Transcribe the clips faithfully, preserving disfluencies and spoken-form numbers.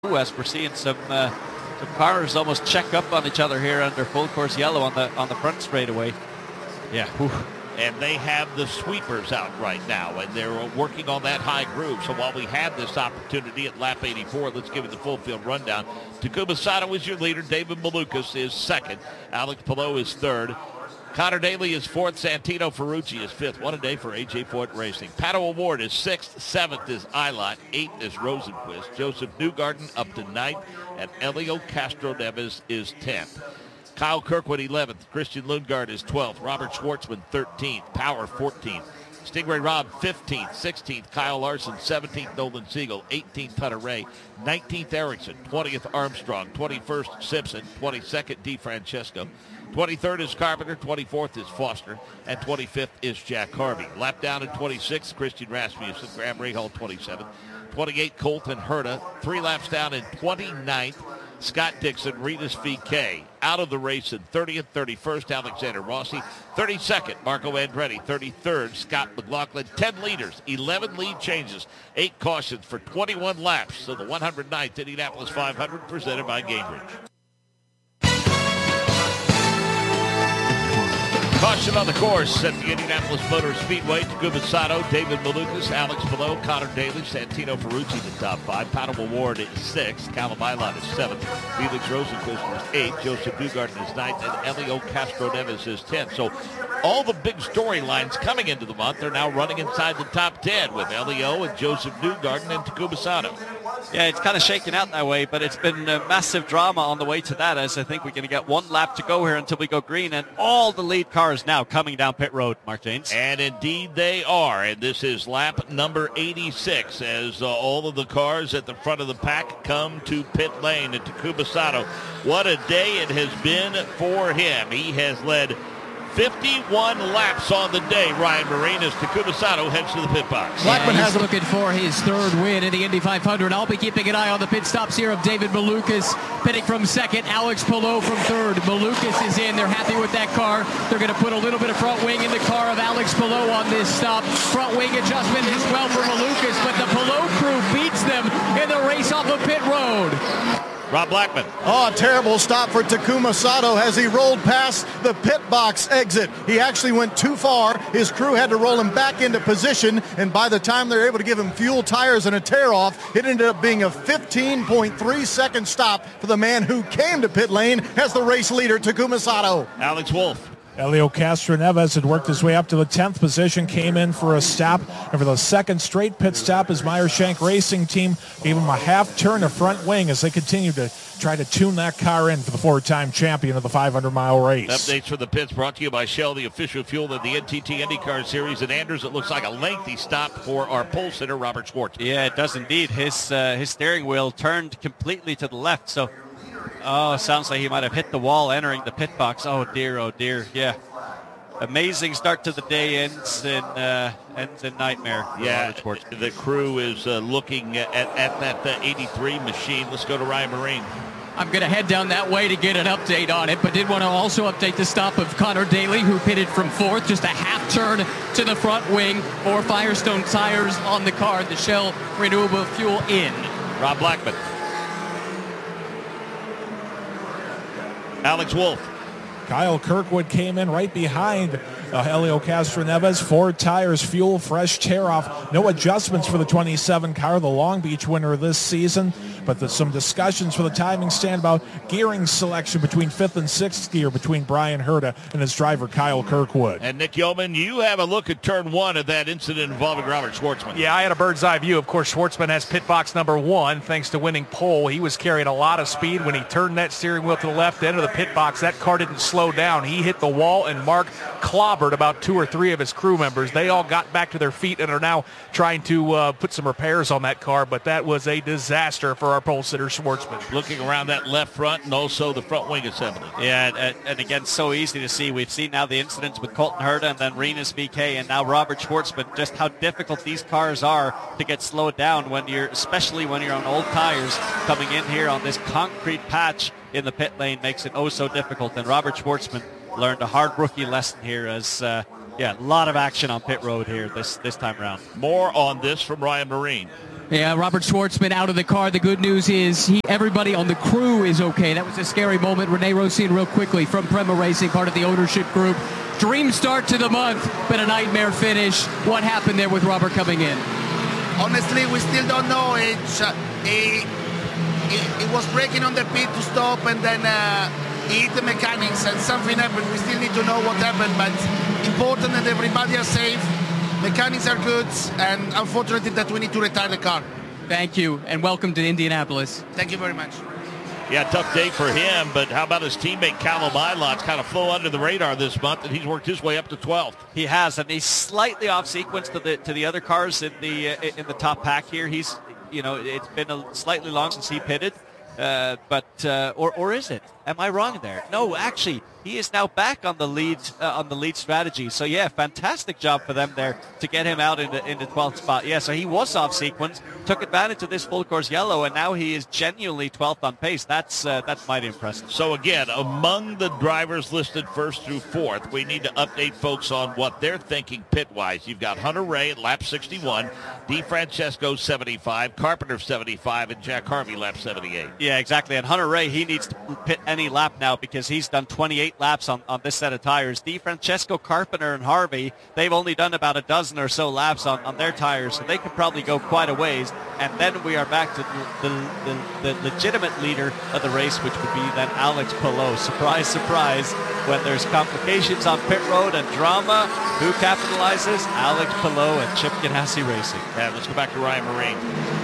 West, we're seeing some uh, some cars almost check up on each other here under full course yellow on the on the front straightaway. Yeah. Whew. And they have the sweepers out right now, and they're working on that high groove. So while we have this opportunity at lap eighty-four, let's give it the full field rundown. Takuma Sato is your leader. David Malukas is second. Alex Palou is third. Connor Daly is fourth. Santino Ferrucci is fifth. One a day for A J Foyt Racing. Pato Award is sixth. Seventh is Ilott. Eighth is Rosenquist. Joseph Newgarden up to ninth. And Elio Castro Neves is tenth. Kyle Kirkwood eleventh. Christian Lundgaard is twelfth. Robert Schwartzman thirteenth. Power fourteenth. Stingray Rob fifteenth. sixteenth. Kyle Larson seventeenth. Nolan Siegel eighteenth. Hunter Ray nineteenth. Erickson twentieth. Armstrong twenty-first. Simpson twenty-second. DeFrancesco twenty-third is Carpenter, twenty-fourth is Foster, and twenty-fifth is Jack Harvey. Lap down in twenty-sixth, Christian Rasmussen, Graham Rahal twenty-seventh, twenty-eighth, Colton Herta. Three laps down in twenty-ninth, Scott Dixon, Renus V K. Out of the race in thirtieth, thirty-first, Alexander Rossi. thirty-second, Marco Andretti. thirty-third, Scott McLaughlin. ten leaders, eleven lead changes, eight cautions for twenty-one laps. So the one hundred ninth Indianapolis five hundred presented by Gainbridge. Caution on the course at the Indianapolis Motor Speedway. Takuma Sato, David Malukas, Alex Palou, Connor Daly, Santino Ferrucci the top five. Pato Award is sixth. Callum Ilott is seventh. Felix Rosenquist is eighth. Joseph Newgarden is ninth. And Elio Castro Neves is tenth. So all the big storylines coming into the month are now running inside the top ten with Elio and Joseph Newgarden and Takuma Sato. Yeah, it's kind of shaking out that way, but it's been a massive drama on the way to that, as I think we're going to get one lap to go here until we go green, and all the lead cars now coming down pit road, Mark Janes. And indeed they are, and this is lap number eighty-six as uh, all of the cars at the front of the pack come to pit lane. And Takuma Sato, what a day it has been for him. He has led fifty-one laps on the day, Ryan Marine, as Takuma Sato heads to the pit box. Blackman yeah, has looking for his third win in the Indy five hundred. I'll be keeping an eye on the pit stops here of David Malukas pitting from second, Alex Palou from third. Malukas is in. They're happy with that car. They're going to put a little bit of front wing in the car of Alex Palou on this stop. Front wing adjustment as well for Malukas, but the Palou crew beats them in the race off of pit road. Rob Blackman. Oh, a terrible stop for Takuma Sato as he rolled past the pit box exit. He actually went too far. His crew had to roll him back into position, and by the time they were able to give him fuel, tires, and a tear-off, it ended up being a fifteen point three second stop for the man who came to pit lane as the race leader, Takuma Sato. Alex Wolff. Elio Castro Neves had worked his way up to the tenth position, came in for a stop, and for the second straight pit stop, his Meyer Shank Racing team gave him a half turn of front wing as they continued to try to tune that car in for the four-time champion of the five hundred mile race. Updates from the pits brought to you by Shell, the official fuel of the N T T IndyCar Series. And Anders, it looks like a lengthy stop for our pole sitter, Robert Schwartz. Yeah, it does indeed. His uh, his steering wheel turned completely to the left, so oh, sounds like he might have hit the wall entering the pit box. Oh dear, oh dear, yeah. Amazing start to the day, ends in uh, ends in nightmare. Yeah, the crew is uh, looking at, at that uh, eighty-three machine. Let's go to Ryan Marine. I'm going to head down that way to get an update on it, but did want to also update the stop of Connor Daly, who pitted from fourth, just a half turn to the front wing, or Firestone tires on the car, the Shell renewable fuel in. Rob Blackman. Alex Wolff. Kyle Kirkwood came in right behind uh, Elio Castro Neves. Four tires, fuel, fresh tear-off. No adjustments for the twenty-seven car, the Long Beach winner this season. But there's some discussions for the timing stand about gearing selection between fifth and sixth gear between Brian Herta and his driver Kyle Kirkwood. And Nick Yeoman, you have a look at turn one of that incident involving Robert Schwartzman. Yeah, I had a bird's eye view. Of course, Schwartzman has pit box number one thanks to winning pole. He was carrying a lot of speed when he turned that steering wheel to the left end of the pit box. That car didn't slow down. He hit the wall, and Mark clobbered about two or three of his crew members. They all got back to their feet and are now trying to uh, put some repairs on that car, but that was a disaster for our pole sitter Schwartzman. Looking around that left front and also the front wing assembly. Yeah, and, and again, so easy to see. We've seen now the incidents with Colton Herta and then Renus V K and now Robert Schwartzman, just how difficult these cars are to get slowed down when you're, especially when you're on old tires. Coming in here on this concrete patch in the pit lane makes it oh so difficult. And Robert Schwartzman learned a hard rookie lesson here as, uh, yeah, a lot of action on pit road here this, this time around. More on this from Ryan Marine. Yeah, Robert Schwartzman out of the car. The good news is he, everybody on the crew is okay. That was a scary moment. Rene Rosine, real quickly, from Prema Racing, part of the ownership group. Dream start to the month, but a nightmare finish. What happened there with Robert coming in? Honestly, we still don't know. It's, uh, he, he, he was braking on the pit to stop, and then uh, he hit the mechanics, and something happened. We still need to know what happened, but important that everybody are safe. Mechanics are good, and unfortunately that we need to retire the car. Thank you, and welcome to Indianapolis. Thank you very much. Yeah, tough day for him, but how about his teammate Callum Ilott? Kind of flew under the radar this month, and he's worked his way up to twelfth. He has, and he's slightly off sequence to the to the other cars in the uh, in the top pack here. He's, you know, it's been a slightly long since he pitted, uh, but uh, or or is it? Am I wrong there? No, actually, he is now back on the lead uh, on the lead strategy. So yeah, fantastic job for them there to get him out in the in the twelfth spot. Yeah, so he was off sequence, took advantage of this full course yellow, and now he is genuinely twelfth on pace. That's uh, that's mighty impressive. So again, among the drivers listed first through fourth, we need to update folks on what they're thinking pit-wise. You've got Hunter Ray at lap sixty-one, DeFrancesco seventy-five, Carpenter seventy-five, and Jack Harvey lap seventy-eight. Yeah, exactly. And Hunter Ray, he needs to pit any lap now because he's done twenty-eight laps on, on this set of tires. DeFrancesco, Carpenter, and Harvey, they've only done about a dozen or so laps on, on their tires, so they could probably go quite a ways. And then we are back to the, the, the legitimate leader of the race, which would be then Alex Palou. Surprise, surprise, when there's complications on pit road and drama, who capitalizes? Alex Palou and Chip Ganassi Racing. Yeah, let's go back to Ryan Marine.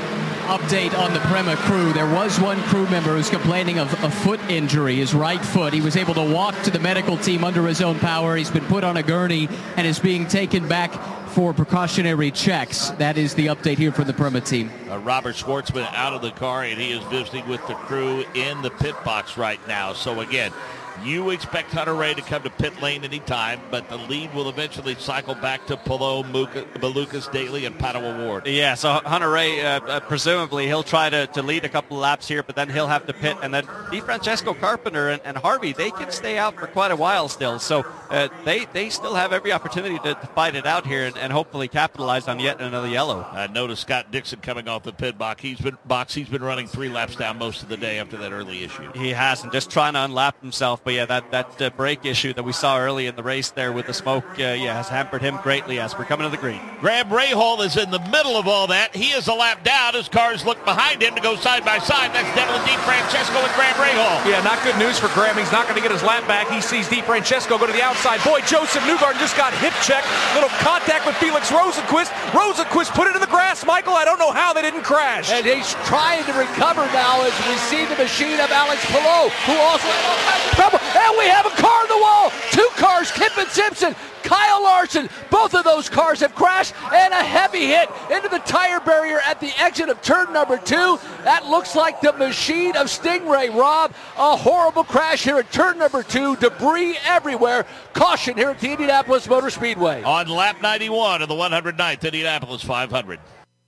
Update on the Prema crew. There was one crew member who's complaining of a foot injury, his right foot. He was able to walk to the medical team under his own power. He's been put on a gurney and is being taken back for precautionary checks. That is the update here from the Prema team. Uh, Robert Schwartzman out of the car, and he is visiting with the crew in the pit box right now. So again, you expect Hunter Ray to come to pit lane anytime, but the lead will eventually cycle back to Palou, Malukas, Daly, and Pato O'Ward. Yeah, so Hunter Ray, uh, uh, presumably, he'll try to, to lead a couple of laps here, but then he'll have to pit. And then DeFrancesco, Carpenter, and, and Harvey, they can stay out for quite a while still. So uh, they, they still have every opportunity to, to fight it out here and, and hopefully capitalize on yet another yellow. I uh, noticed Scott Dixon coming off the pit box. He's been box. He's been running three laps down most of the day after that early issue. He hasn't, just trying to unlap himself. But yeah, that, that uh, brake issue that we saw early in the race there with the smoke, uh, yeah, has hampered him greatly as we're coming to the green. Graham Rahal is in the middle of all that. He is a lap down. His cars look behind him to go side by side. That's Devlin DeFrancesco and Graham Rahal. Yeah, not good news for Graham. He's not going to get his lap back. He sees DeFrancesco go to the outside. Boy, Joseph Newgarden just got hip checked. Little contact with Felix Rosenquist. Rosenquist put it in the grass. Michael, I don't know how they didn't crash. And he's trying to recover now as we see the machine of Alex Palou, who also had all kinds of trouble. And we have a car on the wall. Two cars, Kip and Simpson, Kyle Larson. Both of those cars have crashed, and a heavy hit into the tire barrier at the exit of turn number two. That looks like the machine of Stingray. Rob, a horrible crash here at turn number two. Debris everywhere. Caution here at the Indianapolis Motor Speedway. On lap ninety-one of the one hundred ninth Indianapolis five hundred.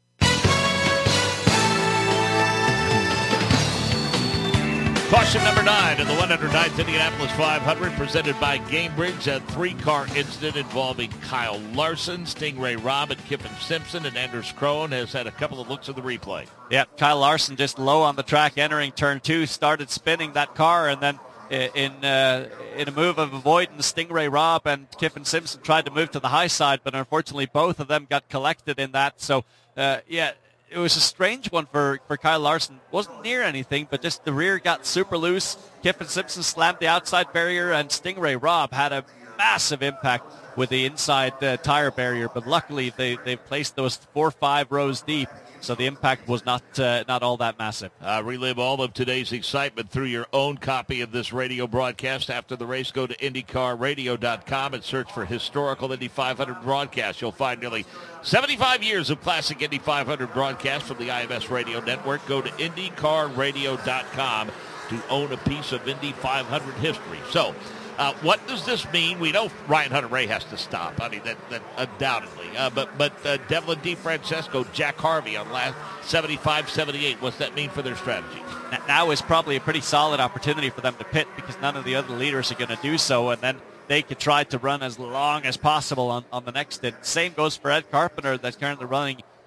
Caution number nine in the one hundred ninth Indianapolis five hundred, presented by Gamebridge. A three-car incident involving Kyle Larson, Stingray Robb, and Kiffin Simpson, and Anders Krohn has had a couple of looks at the replay. Yeah, Kyle Larson just low on the track entering turn two, started spinning that car, and then in uh, in a move of avoidance, Stingray Robb and Kiffin Simpson tried to move to the high side, but unfortunately both of them got collected in that. So, uh, yeah, it was a strange one for, for Kyle Larson. Wasn't near anything, but just the rear got super loose. Kiffin Simpson slammed the outside barrier, and Stingray Robb had a massive impact with the inside uh, tire barrier. But luckily, they they placed those four or five rows deep, so the impact was not uh, not all that massive. Uh, relive all of today's excitement through your own copy of this radio broadcast. After the race, go to Indy Car Radio dot com and search for Historical Indy five hundred broadcasts. You'll find nearly seventy-five years of classic Indy five hundred broadcasts from the I M S Radio Network. Go to Indy Car Radio dot com to own a piece of Indy five hundred history. So, Uh, what does this mean? We know Ryan Hunter-Reay has to stop. I mean, that, that undoubtedly. Uh, but but uh, Devlin DeFrancesco, Jack Harvey on last seventy-five seventy-eight. What's that mean for their strategy? Now is probably a pretty solid opportunity for them to pit because none of the other leaders are going to do so, and then they could try to run as long as possible on, on the next stint. Same goes for Ed Carpenter that's currently running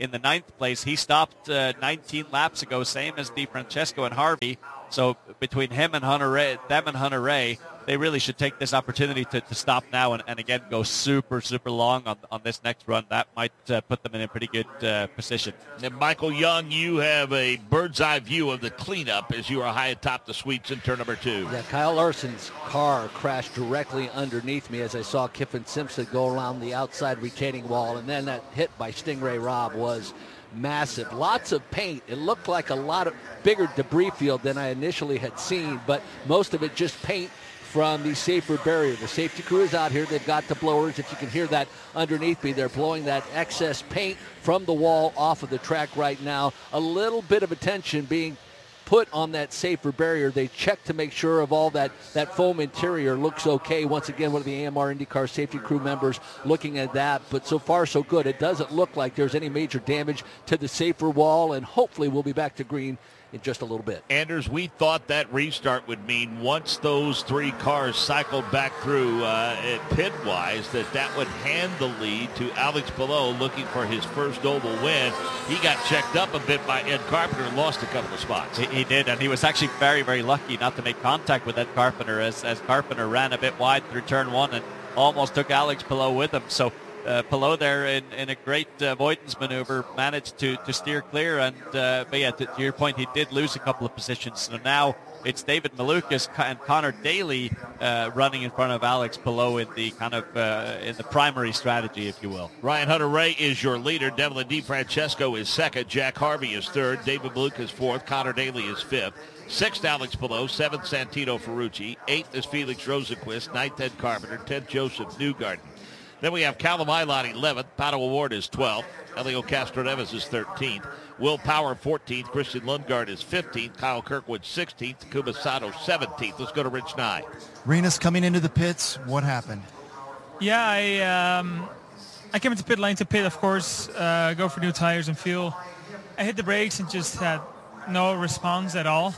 in the ninth place. He stopped uh, nineteen laps ago, same as DeFrancesco and Harvey. So between him and Hunter Ray, them and Hunter Ray, they really should take this opportunity to, to stop now and, and again go super, super long on, on this next run. That might uh, put them in a pretty good uh, position. And Michael Young, you have a bird's eye view of the cleanup as you are high atop the suites in turn number two. Yeah, Kyle Larson's car crashed directly underneath me as I saw Kiffin Simpson go around the outside retaining wall, and then that hit by Stingray Robb was massive. Lots of paint. It looked like a lot of bigger debris field than I initially had seen, but most of it just paint from the safer barrier. The safety crew is out here. They've got the blowers. If you can hear that underneath me, they're blowing that excess paint from the wall off of the track right now. A little bit of attention being put on that safer barrier. They check to make sure of all that, that foam interior looks okay. Once again, one of the A M R IndyCar safety crew members looking at that, but so far so good. It doesn't look like there's any major damage to the safer wall, and hopefully we'll be back to green in just a little bit. Anders, we thought that restart would mean once those three cars cycled back through uh, pit-wise that that would hand the lead to Alex Palou looking for his first oval win. He got checked up a bit by Ed Carpenter and lost a couple of spots. He, he did, and he was actually very, very lucky not to make contact with Ed Carpenter as, as Carpenter ran a bit wide through turn one and almost took Alex Palou with him. So Uh, Palou there in, in a great uh, avoidance maneuver managed to, to steer clear, and uh, but yeah, to, to your point, he did lose a couple of positions. So now it's David Malukas and Connor Daly uh, running in front of Alex Palou in the kind of uh, in the primary strategy, if you will. Ryan Hunter-Reay is your leader. Devlin DeFrancesco is second. Jack Harvey is third. David Malukas fourth. Connor Daly is fifth. Sixth, Alex Palou. Seventh, Santino Ferrucci. Eighth is Felix Rosenquist. Ninth, Ed Carpenter. Tenth, Joseph Newgarden. Then we have Callum Eilert eleventh. Pato O'Ward is twelfth. Elio Castroneves is thirteenth. Will Power fourteenth. Christian Lundgaard is fifteenth. Kyle Kirkwood sixteenth. Takuma Sato seventeenth. Let's go to Rich Nye. Rinus coming into the pits. What happened? Yeah, I um, I came into pit lane to pit, of course, uh, go for new tires and fuel. I hit the brakes and just had no response at all,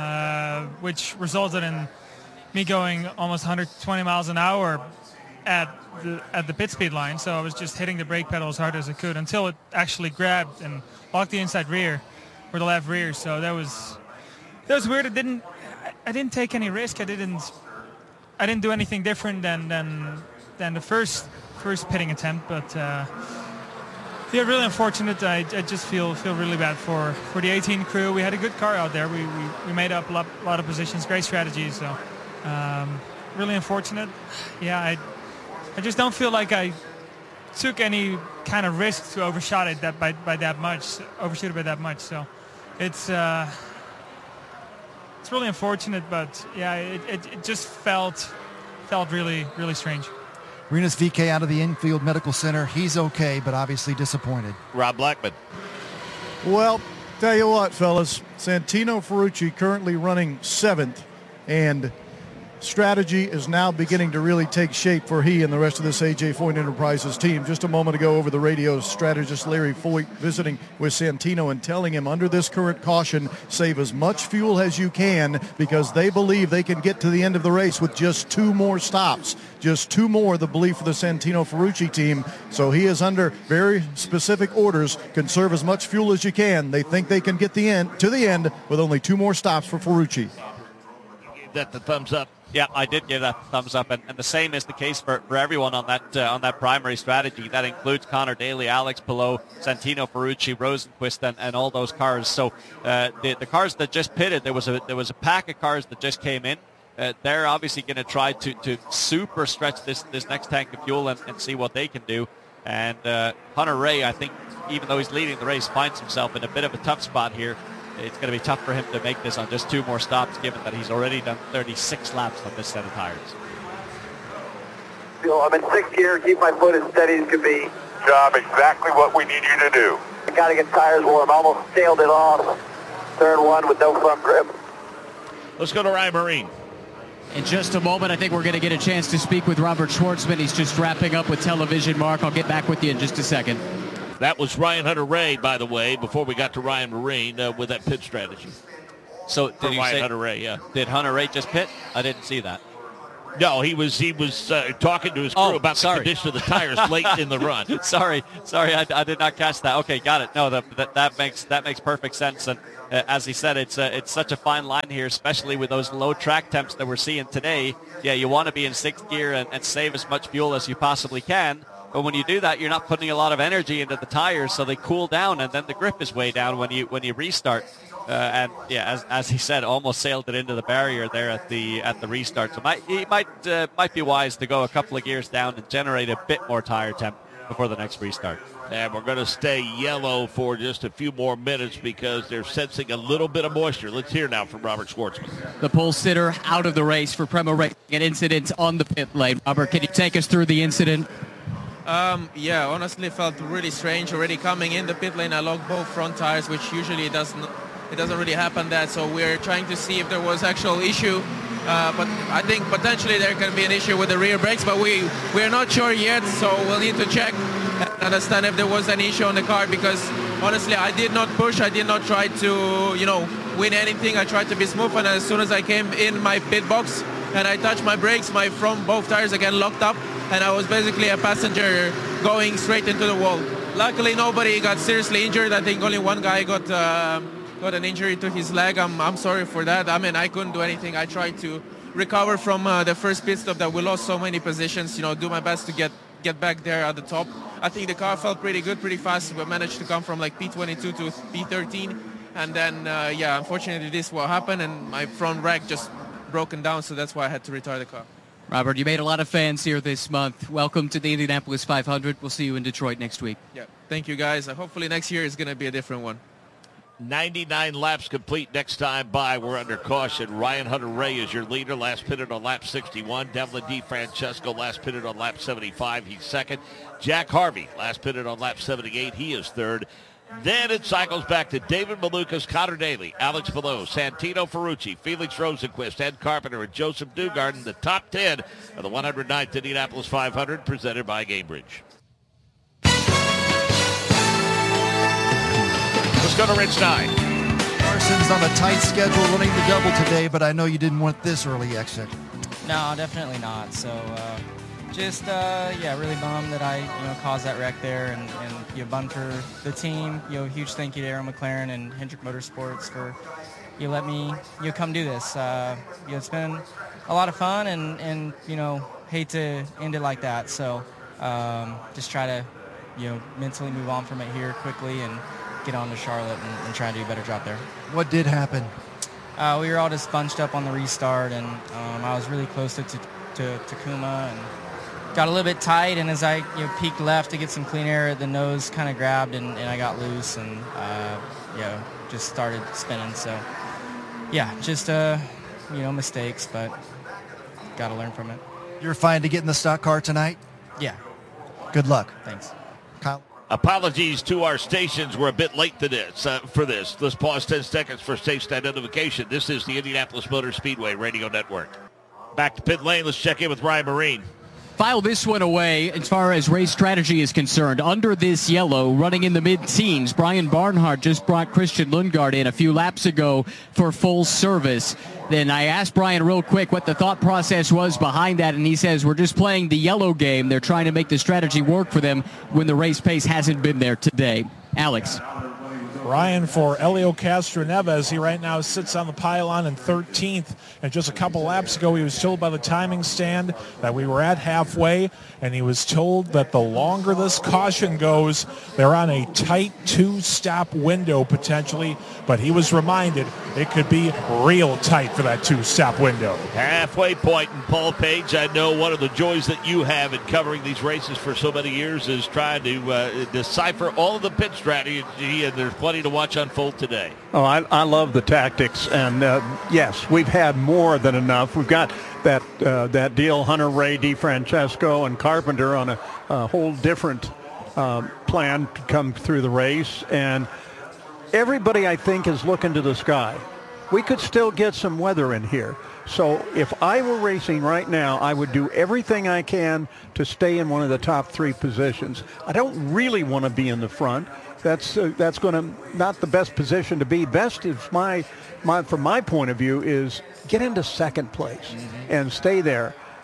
uh, which resulted in me going almost one hundred twenty miles an hour at the at the pit speed line. So I was just hitting the brake pedal as hard as I could until it actually grabbed and locked the inside rear or the left rear. So that was that was weird. I didn't I didn't take any risk. I didn't I didn't do anything different than than than the first first pitting attempt. But uh, yeah, really unfortunate. I, I just feel feel really bad for, for the eighteen crew. We had a good car out there. We we, we made up a lot, lot of positions. Great strategy. So um, really unfortunate. Yeah, I. I just don't feel like I took any kind of risk to overshot it that by, by that much, overshoot it by that much. So it's uh, it's really unfortunate, but yeah, it, it, it just felt felt really really strange. Rinus V K out of the infield medical center. He's okay, but obviously disappointed. Rob Blackman. Well, tell you what, fellas, Santino Ferrucci currently running seventh, and strategy is now beginning to really take shape for he and the rest of this A J Foyt Enterprises team. Just a moment ago over the radio, strategist Larry Foyt visiting with Santino and telling him under this current caution, save as much fuel as you can because they believe they can get to the end of the race with just two more stops. Just two more, the belief of the Santino Ferrucci team. So he is under very specific orders. Conserve as much fuel as you can. They think they can get the end to the end with only two more stops for Ferrucci. Give that the thumbs up. Yeah, I did give that thumbs up, and, and the same is the case for, for everyone on that uh, on that primary strategy. That includes Connor Daly, Alex Palou, Santino Ferrucci, Rosenquist, and, and all those cars. So uh, the the cars that just pitted, there was a there was a pack of cars that just came in. Uh, they're obviously going to try to to super stretch this this next tank of fuel and, and see what they can do. And uh, Hunter-Reay, I think, even though he's leading the race, finds himself in a bit of a tough spot here. It's going to be tough for him to make this on just two more stops, given that he's already done thirty-six laps on this set of tires. I'm in sixth gear, keep my foot as steady as can be. Job exactly what we need you to do. I got to get tires warm. Almost sailed it off. Turn one with no front grip. Let's go to Ryan Marine. In just a moment, I think we're going to get a chance to speak with Robert Schwartzman. He's just wrapping up with television. Mark, I'll get back with you in just a second. That was Ryan Hunter-Reay, by the way, before we got to Ryan Marine uh, with that pit strategy. So For did Ryan say, Hunter-Reay, yeah. Did Hunter-Reay just pit? I didn't see that. No, he was he was uh, talking to his crew Oh, about sorry. the condition of the tires late in the run. sorry, sorry, I, I did not catch that. Okay, got it. No, that that, that makes that makes perfect sense. And uh, as he said, it's uh, it's such a fine line here, especially with those low track temps that we're seeing today. Yeah, you want to be in sixth gear and, and save as much fuel as you possibly can. But when you do that, you're not putting a lot of energy into the tires, so they cool down, and then the grip is way down when you when you restart. Uh, and yeah, as, as he said, almost sailed it into the barrier there at the at the restart. So might, he might uh, might be wise to go a couple of gears down and generate a bit more tire temp before the next restart. And we're going to stay yellow for just a few more minutes because they're sensing a little bit of moisture. Let's hear now from Robert Schwartzman. The pole sitter out of the race for Prema Racing. An incident on the pit lane. Robert, can you take us through the incident? Um, yeah, honestly felt really strange already coming in the pit lane. I locked both front tires, which usually doesn't it doesn't really happen that. So we're trying to see if there was actual issue. Uh, but I think potentially there can be an issue with the rear brakes, but we we're not sure yet. So we'll need to check and understand if there was an issue on the car, because honestly I did not push. I did not try to you know win anything. I tried to be smooth, and as soon as I came in my pit box and I touched my brakes, my front both tires again locked up. And I was basically a passenger going straight into the wall. Luckily, nobody got seriously injured. I think only one guy got uh, got an injury to his leg. I'm, I'm sorry for that. I mean, I couldn't do anything. I tried to recover from uh, the first pit stop that we lost so many positions, you know, do my best to get, get back there at the top. I think the car felt pretty good, pretty fast. We managed to come from like P twenty-two to P thirteen. And then, uh, yeah, unfortunately, this what happened, and my front rack just broken down, so that's why I had to retire the car. Robert, you made a lot of fans here this month. Welcome to the Indianapolis five hundred. We'll see you in Detroit next week. Yeah, thank you, guys. Uh, hopefully next year is going to be a different one. ninety-nine laps complete next time by. We're under caution. Ryan Hunter-Reay is your leader. Last pitted on lap sixty-one. Devlin DeFrancesco last pitted on lap seventy-five. He's second. Jack Harvey last pitted on lap seventy-eight. He is third. Then it cycles back to David Malukas, Connor Daly, Alex Palou, Santino Ferrucci, Felix Rosenquist, Ed Carpenter, and Joseph Newgarden, the top ten of the one hundred ninth Indianapolis five hundred, presented by Gamebridge. Let's go to Rich nine. Carson's on a tight schedule running the double today, but I know you didn't want this early exit. No, definitely not. So, uh, just, uh, yeah, really bummed that I, you know, caused that wreck there, and, and you know, bummed for the team. You know, huge thank you to Aaron McLaren and Hendrick Motorsports for, you let me, you know, come do this. Uh, you know, it's been a lot of fun, and, and, you know, hate to end it like that. So, um, just try to, you know, mentally move on from it here quickly and get on to Charlotte and, and try and do a better job there. What did happen? Uh, we were all just bunched up on the restart, and um, I was really close to, to, to Takuma, and got a little bit tight, and as I you know, peeked left to get some clean air, the nose kind of grabbed, and, and I got loose, and uh, you know, just started spinning. So, yeah, just uh, you know, mistakes, but got to learn from it. You're fine to get in the stock car tonight? Yeah. Good luck. Thanks. Kyle? Apologies to our stations. We're a bit late to this, uh, for this. Let's pause ten seconds for station identification. This is the Indianapolis Motor Speedway Radio Network. Back to pit lane. Let's check in with Ryan Marine. File this one away as far as race strategy is concerned. Under this yellow, running in the mid-teens, Brian Barnhart just brought Christian Lundgaard in a few laps ago for full service. Then I asked Brian real quick what the thought process was behind that, and he says we're just playing the yellow game. They're trying to make the strategy work for them when the race pace hasn't been there today. Alex. Ryan for Helio Castroneves. He right now sits on the pylon in thirteenth. And just a couple laps ago, he was told by the timing stand that we were at halfway. And he was told that the longer this caution goes, they're on a tight two-stop window potentially. But he was reminded it could be real tight for that two-stop window. Halfway point. And Paul Page, I know one of the joys that you have in covering these races for so many years is trying to uh, decipher all of the pit strategy, and there's plenty to watch unfold today. Oh, I, I love the tactics, and uh, yes, we've had more than enough. We've got that uh, that deal, Hunter-Reay, DeFrancesco, and Carpenter on a, a whole different uh, plan to come through the race, and everybody, I think, is looking to the sky. We could still get some weather in here. So if I were racing right now, I would do everything I can to stay in one of the top three positions. I don't really want to be in the front. That's uh, that's going to not the best position to be. Best is my my from my point of view is get into second place mm-hmm. and stay there.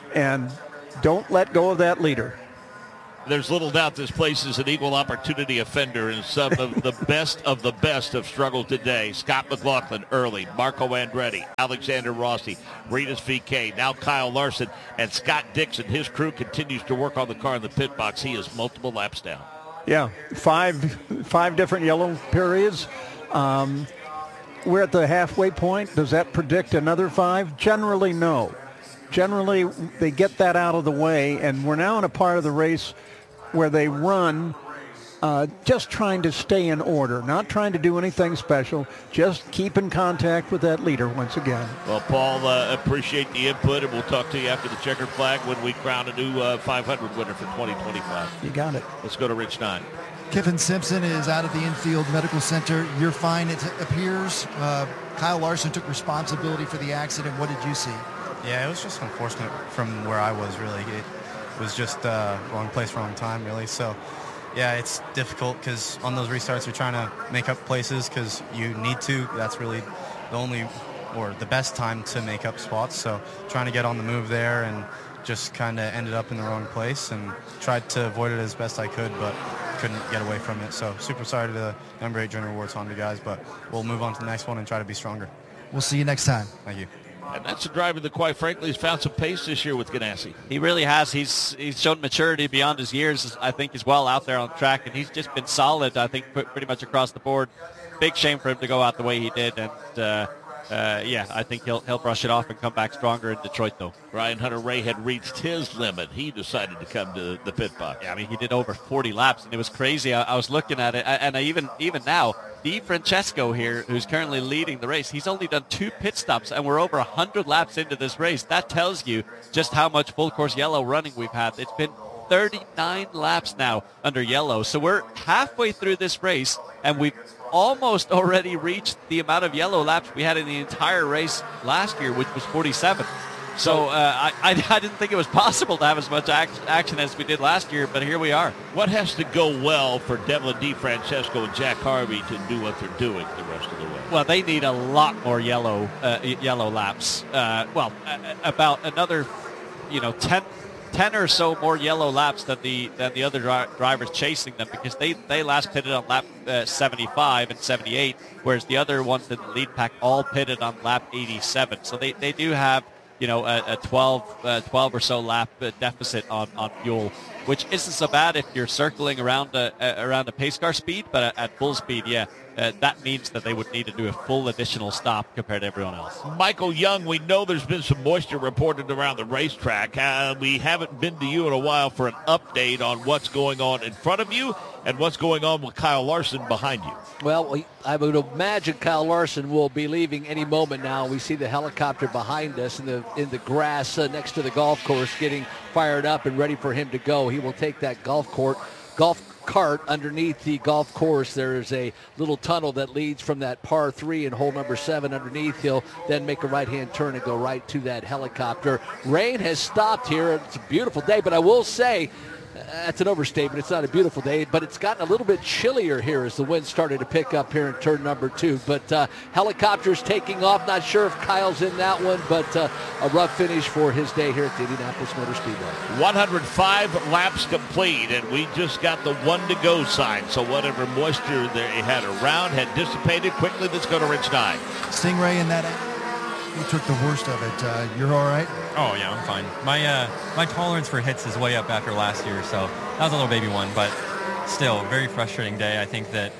and don't let go of that leader. There's little doubt this place is an equal opportunity offender, and some of the best of the best have struggled today. Scott McLaughlin early, Marco Andretti, Alexander Rossi, Rinus V K, now Kyle Larson, and Scott Dixon. His crew continues to work on the car in the pit box. He is multiple laps down. Yeah, five five different yellow periods. Um, we're at the halfway point. Does that predict another five? Generally, no. Generally, they get that out of the way, and we're now in a part of the race where they run uh, just trying to stay in order, not trying to do anything special, just keep in contact with that leader once again. Well, Paul, uh, appreciate the input, and we'll talk to you after the checkered flag when we crown a new uh, five hundred winner for twenty twenty-five. You got it. Let's go to Rich Nine. Kiffin Simpson is out at the infield medical center. You're fine, it appears. Uh, Kyle Larson took responsibility for the accident. What did you see? Yeah, it was just unfortunate from where I was, really. It was just uh, wrong place, wrong time, really. So, yeah, it's difficult because on those restarts you're trying to make up places because you need to. That's really the only or the best time to make up spots. So trying to get on the move there and just kind of ended up in the wrong place and tried to avoid it as best I could, but couldn't get away from it. So super sorry to the number eight Junior Awards Honda guys, but we'll move on to the next one and try to be stronger. We'll see you next time. Thank you. And that's a driver that, quite frankly, has found some pace this year with Ganassi. He really has. He's he's shown maturity beyond his years, I think, as well out there on the track, and he's just been solid, I think, pretty much across the board. Big shame for him to go out the way he did, and uh, uh, yeah, I think he'll he'll brush it off and come back stronger in Detroit, though. Ryan Hunter-Ray had reached his limit. He decided to come to the pit box. Yeah, I mean, he did over forty laps, and it was crazy. I, I was looking at it, and I even even now, Di Francesco here, who's currently leading the race, he's only done two pit stops, and we're over one hundred laps into this race. That tells you just how much full course yellow running we've had. It's been thirty-nine laps now under yellow, so we're halfway through this race, and we've almost already reached the amount of yellow laps we had in the entire race last year, which was forty-seven. So uh, I, I, I didn't think it was possible to have as much act, action as we did last year, but here we are. What has to go well for Devlin Di Francesco and Jack Harvey to do what they're doing the rest of the way? Well, they need a lot more yellow uh, yellow laps. Uh, well, uh, about another, you know, ten, ten or so more yellow laps than the than the other dri- drivers chasing them, because they, they last pitted on lap uh, seventy-five and seventy-eight, whereas the other ones in the lead pack all pitted on lap eighty-seven. So they, they do have, you know, a, a twelve, uh, twelve or so lap uh, deficit on, on fuel, which isn't so bad if you're circling around a, a, around a pace car speed, but at, at full speed, yeah, uh, that means that they would need to do a full additional stop compared to everyone else. Michael Young, we know there's been some moisture reported around the racetrack. Uh, we haven't been to you in a while for an update on what's going on in front of you and what's going on with Kyle Larson behind you. Well, I would imagine Kyle Larson will be leaving any moment now. We see the helicopter behind us in the in the grass uh, next to the golf course getting fired up and ready for him to go. He will take that golf court, golf cart underneath the golf course. There is a little tunnel that leads from that par three and hole number seven underneath. He'll then make a right-hand turn and go right to that helicopter. Rain has stopped here. It's a beautiful day, but I will say, that's an overstatement. It's not a beautiful day, but it's gotten a little bit chillier here as the wind started to pick up here in turn number two. But uh, helicopters taking off. Not sure if Kyle's in that one, but uh, a rough finish for his day here at the Indianapolis Motor Speedway. one hundred five laps complete, and we just got the one to go sign. So whatever moisture they had around had dissipated quickly. Let's go to Rich Nye. Stingray in that, you took the worst of it. Uh, you're all right? Oh, yeah, I'm fine. My uh, my tolerance for hits is way up after last year, so that was a little baby one, but still, very frustrating day. I think that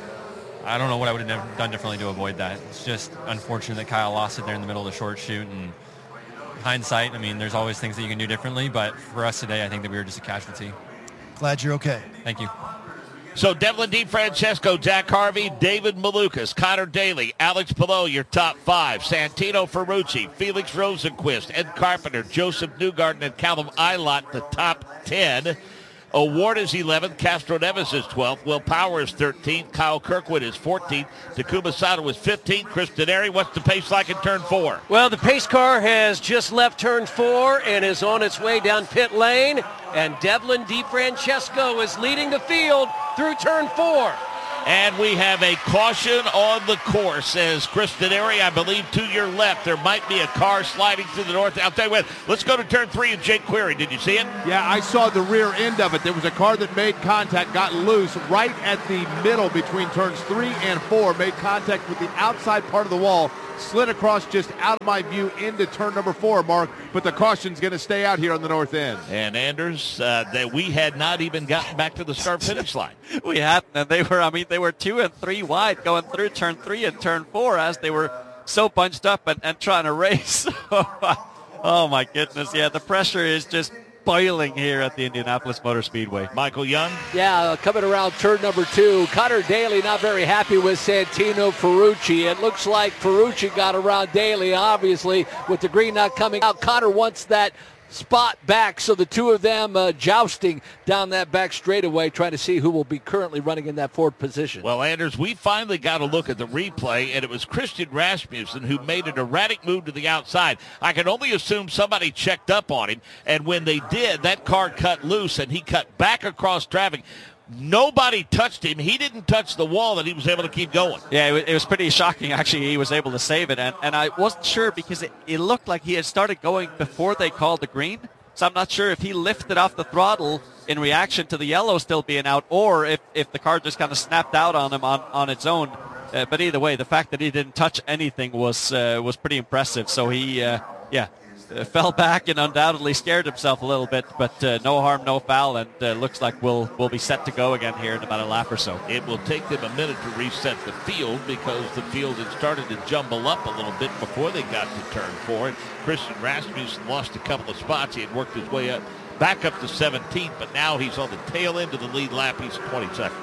I don't know what I would have done differently to avoid that. It's just unfortunate that Kyle lost it there in the middle of the short shoot, and hindsight, I mean, there's always things that you can do differently, but for us today, I think that we were just a casualty. Glad you're okay. Thank you. So Devlin Di Francesco, Jack Harvey, David Malukas, Connor Daly, Alex Palou, your top five. Santino Ferrucci, Felix Rosenquist, Ed Carpenter, Joseph Newgarden, and Callum Eilert, the top ten. O'Ward is eleventh, Castro Neves is twelfth, Will Power is thirteenth, Kyle Kirkwood is fourteenth, Takuma Sato is fifteenth. Chris Denari, what's the pace like in turn four? Well, the pace car has just left turn four and is on its way down pit lane, and Devlin Di Francesco is leading the field through turn four. And we have a caution on the course as Kristen Airy, I believe, to your left. There might be a car sliding to the north. I'll tell you what, let's go to turn three and Jake Query. Did you see it? Yeah, I saw the rear end of it. There was a car that made contact, got loose right at the middle between turns three and four, made contact with the outside part of the wall, slid across just out of my view into turn number four, Mark, but the caution's going to stay out here on the north end. And Anders, uh, that we had not even gotten back to the start-finish line. We hadn't, and they were, I mean, they were two and three wide going through turn three and turn four as they were so bunched up and, and trying to race. Oh, my goodness. Yeah, the pressure is just boiling here at the Indianapolis Motor Speedway. Michael Young? Yeah, coming around turn number two. Connor Daly not very happy with Santino Ferrucci. It looks like Ferrucci got around Daly, obviously, with the green not coming out. Connor wants that spot back, so the two of them uh, jousting down that back straightaway, trying to see who will be currently running in that fourth position. Well, Anders, we finally got a look at the replay, and it was Christian Rasmussen who made an erratic move to the outside. I can only assume somebody checked up on him, and when they did, that car cut loose, and he cut back across traffic. Nobody touched him. He didn't touch the wall, that he was able to keep going. Yeah, it was, it was pretty shocking, actually. He was able to save it, and, and I wasn't sure because it, it looked like he had started going before they called the green, so I'm not sure if he lifted off the throttle in reaction to the yellow still being out or if, if the car just kind of snapped out on him on, on its own. Uh, but either way, the fact that he didn't touch anything was uh, was pretty impressive. So he, uh, yeah, uh, fell back and undoubtedly scared himself a little bit, but uh, no harm, no foul, and uh, looks like we'll we'll be set to go again here in about a lap or so. It will take them a minute to reset the field because the field had started to jumble up a little bit before they got to turn four. And Christian Rasmussen lost a couple of spots. He had worked his way up back up to seventeenth, but now he's on the tail end of the lead lap. He's twenty-second.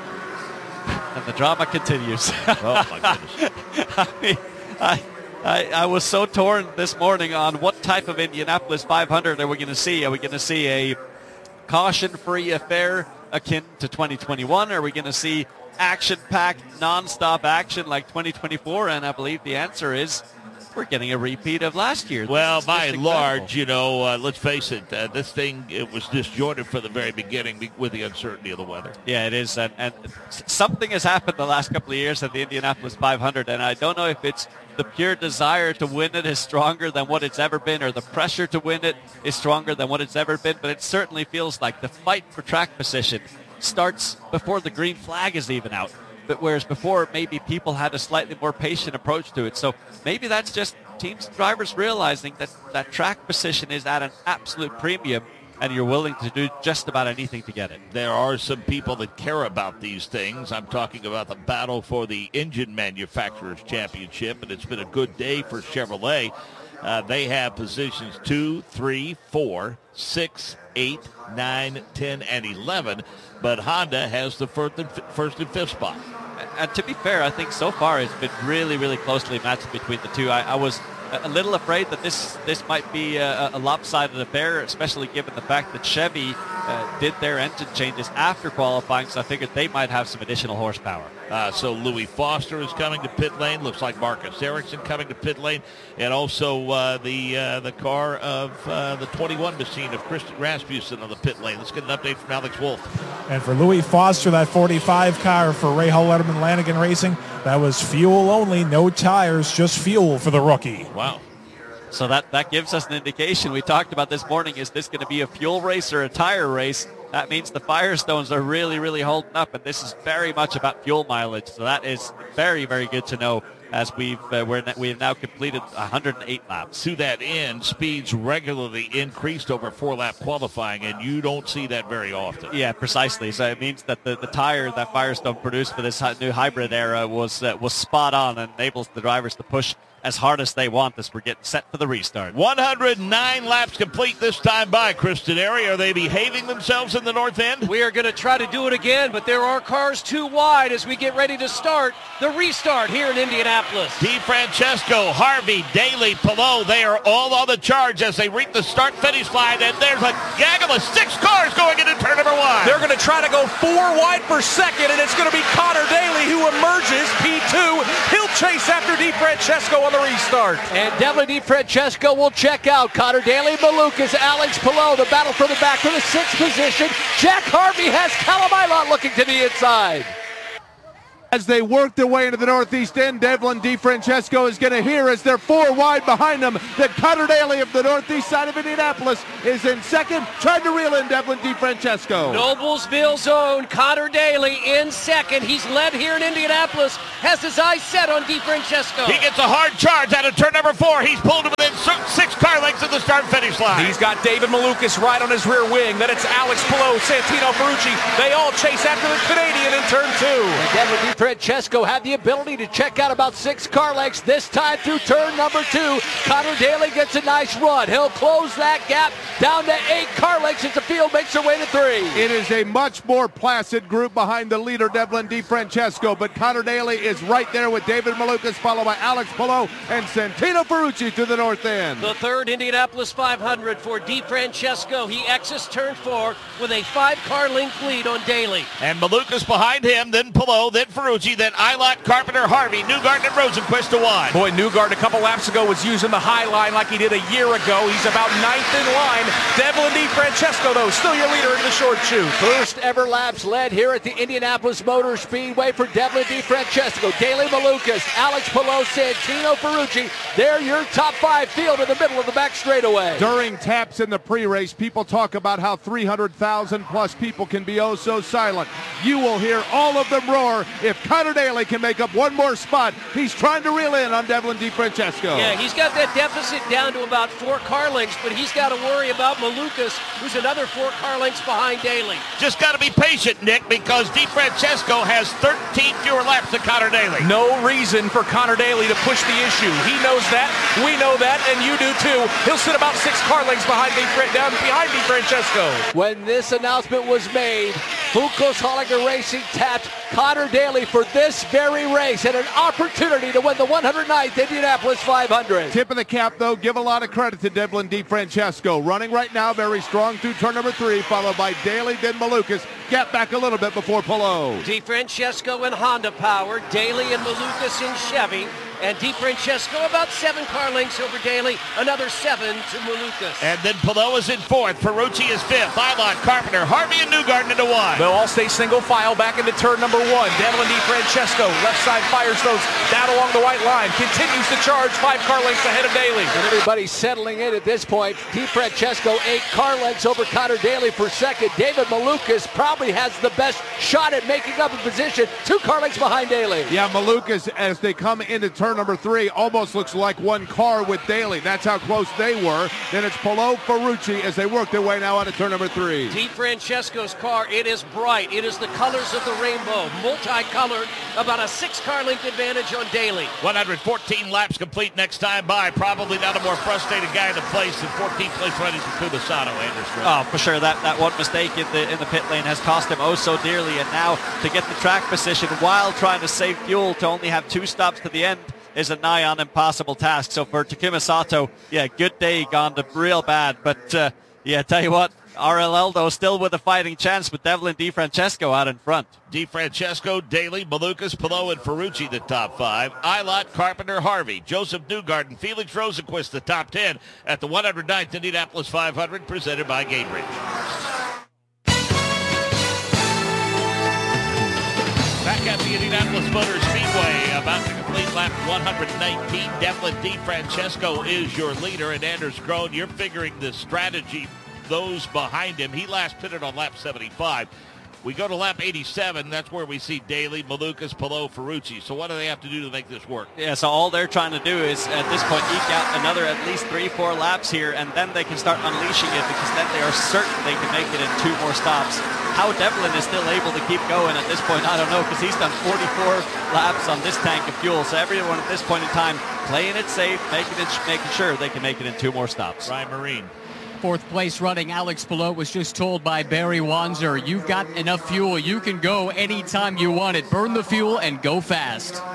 And the drama continues. Oh, my goodness. I mean, I, I, I was so torn this morning on what type of Indianapolis five hundred are we going to see. Are we going to see a caution-free affair akin to twenty twenty-one? Are we going to see action-packed, non-stop action like twenty twenty-four? And I believe the answer is we're getting a repeat of last year. Well, by and large, you know, uh, let's face it, uh, this thing, it was disjointed from the very beginning with the uncertainty of the weather. Yeah, it is. And, and something has happened the last couple of years at the Indianapolis five hundred, and I don't know if it's the pure desire to win it is stronger than what it's ever been, or the pressure to win it is stronger than what it's ever been, but it certainly feels like the fight for track position starts before the green flag is even out. But whereas before, maybe people had a slightly more patient approach to it. So maybe that's just teams and drivers realizing that that track position is at an absolute premium, and you're willing to do just about anything to get it. There are some people that care about these things. I'm talking about the battle for the Engine Manufacturers Championship, and it's been a good day for Chevrolet. Uh, they have positions two, three, four, six, eight, nine, ten, and eleven, but Honda has the first and, first and fifth spot. And to be fair, I think so far it's been really, really closely matched between the two. I, I was a little afraid that this this might be a, a lopsided affair, especially given the fact that Chevy uh, did their engine changes after qualifying, so I figured they might have some additional horsepower. Uh, so Louis Foster is coming to pit lane. Looks like Marcus Ericsson coming to pit lane, and also uh, the uh, the car of uh, the twenty-one machine of Christian Rasmussen on the pit lane. Let's get an update from Alex Wolff. And for Louis Foster, that forty-five car for Ray Hall Letterman Lanigan Racing, that was fuel only, no tires, just fuel for the rookie. Wow. So that, that gives us an indication. We talked about this morning, is this going to be a fuel race or a tire race? That means the Firestones are really, really holding up, and this is very much about fuel mileage. So that is very, very good to know as we've uh, we're, we have now completed one hundred eight laps. To that end, speeds regularly increased over four-lap qualifying, and you don't see that very often. Yeah, precisely. So it means that the, the tire that Firestone produced for this new hybrid era was uh, was spot on and enables the drivers to push as hard as they want as we're getting set for the restart. one hundred nine laps complete this time by Kristen Airy. Are they behaving themselves in the north end? We are going to try to do it again, but there are cars too wide as we get ready to start the restart here in Indianapolis. DeFrancesco, Harvey, Daly, Palou, they are all on the charge as they reach the start-finish line, and there's a gaggle of six cars going into turn number one. They're going to try to go four wide per second, and it's going to be Connor Daly who emerges P two. He'll chase after DeFrancesco on the restart. And definitely DeFrancesco will check out. Connor Daly, Malukas, Alex Palou, the battle for the back for the sixth position. Jack Harvey has Calabailot looking to the inside. As they work their way into the northeast end, Devlin DeFrancesco is going to hear as they're four wide behind them that Connor Daly of the northeast side of Indianapolis is in second, trying to reel in Devlin DeFrancesco. Noblesville's own Connor Daly in second. He's led here in Indianapolis, has his eyes set on DeFrancesco. He gets a hard charge out of turn number four. He's pulled to within six car lengths of the start-finish line. He's got David Malukas right on his rear wing. Then it's Alex Palou, Santino Ferrucci. They all chase after the Canadian in turn two. And Devlin DeFrancesco had the ability to check out about six car lengths this time through turn number two. Connor Daly gets a nice run. He'll close that gap down to eight car lengths as the field makes their way to three. It is a much more placid group behind the leader, Devlin DeFrancesco, but Connor Daly is right there with David Malukas, followed by Alex Palou and Santino Ferrucci to the north end. The third Indianapolis five hundred for DeFrancesco. He exits turn four with a five-car length lead on Daly. And Malukas behind him, then Palou, then Ferrucci, then Eilert, Carpenter, Harvey, Newgarden, and Rosenquist to wide. Boy, Newgarden a couple laps ago was using the high line like he did a year ago. He's about ninth in line. Devlin DeFrancesco, though, still your leader in the short chute. First ever laps led here at the Indianapolis Motor Speedway for Devlin DeFrancesco. Daly Malukas, Alex Palou, Santino Ferrucci. They're your top five field in the middle of the back straightaway. During taps in the pre-race, people talk about how three hundred thousand plus people can be oh so silent. You will hear all of them roar if Connor Daly can make up one more spot. He's trying to reel in on Devlin DeFrancesco. Yeah, he's got that deficit down to about four car lengths, but he's got to worry about Malukas, who's another four car lengths behind Daly. Just got to be patient, Nick, because DeFrancesco has thirteen fewer laps than Connor Daly. No reason for Connor Daly to push the issue. He knows that, we know that, and you do too. He'll sit about six car lengths behind DeFran- down behind DeFrancesco. When this announcement was made, Fukos Hollinger Racing tapped Connor Daly for this very race and an opportunity to win the one hundred ninth Indianapolis five hundred. Tip of the cap, though, give a lot of credit to Devlin DeFrancesco. Running right now very strong through turn number three, followed by Daly, then Malukas. Gap back a little bit before Palou. DeFrancesco in Honda power, Daly and Malukas in Chevy, and DeFrancesco about seven car lengths over Daly, another seven to Malukas. And then Palou is in fourth, Ferrucci is fifth, Eilert, Carpenter, Harvey, and Newgarden into one. They'll all stay single file back into turn number one. Devlin DeFrancesco, left side fires those down along the white line, continues to charge five car lengths ahead of Daly. And everybody's settling in at this point. DeFrancesco eight car lengths over Connor Daly for second. David Malukas probably has the best shot at making up a position, two car lengths behind Daly. Yeah, Malukas, as they come into turn number three, almost looks like one car with Daly. That's how close they were. Then it's Palou, Ferrucci as they work their way now out of turn number three. DeFrancesco's car, it is bright. It is the colors of the rainbow, multicolored, about a six car length advantage on Daly. one hundred fourteen laps complete next time by. Probably not a more frustrated guy in the place than fourteenth place running Takuma Sato, Anders. Oh, for sure. That, that one mistake in the in the pit lane has cost him oh so dearly. And now to get the track position while trying to save fuel to only have two stops to the end is a nigh on impossible task. So for Takuma Sato, yeah, good day gone to real bad. But uh, yeah, tell you what, R L L though still with a fighting chance with Devlin DeFrancesco out in front. DeFrancesco, Daly, Malukas, Palou, and Ferrucci the top five. Eilert, Carpenter, Harvey, Joseph Newgarden, Felix Rosenquist the top ten at the one hundred ninth Indianapolis five hundred presented by Gainbridge. Back at the Indianapolis Motor Speedway, about to complete lap one hundred nineteen. Devlin DeFrancesco is your leader, and Anders Krohn, you're figuring the strategy, those behind him. He last pitted on lap seventy-five. We go to lap eighty-seven. That's where we see Daly, Malukas, Palou, Ferrucci. So what do they have to do to make this work? Yeah, so all they're trying to do is, at this point, eke out another at least three, four laps here, and then they can start unleashing it because then they are certain they can make it in two more stops. How Devlin is still able to keep going at this point, I don't know, because he's done forty-four laps on this tank of fuel. So everyone at this point in time playing it safe, making it, making sure they can make it in two more stops. Ryan Marine. Fourth place running Alex Palou was just told by Barry Wanzer, you've got enough fuel. You can go anytime you want it. Burn the fuel and go fast.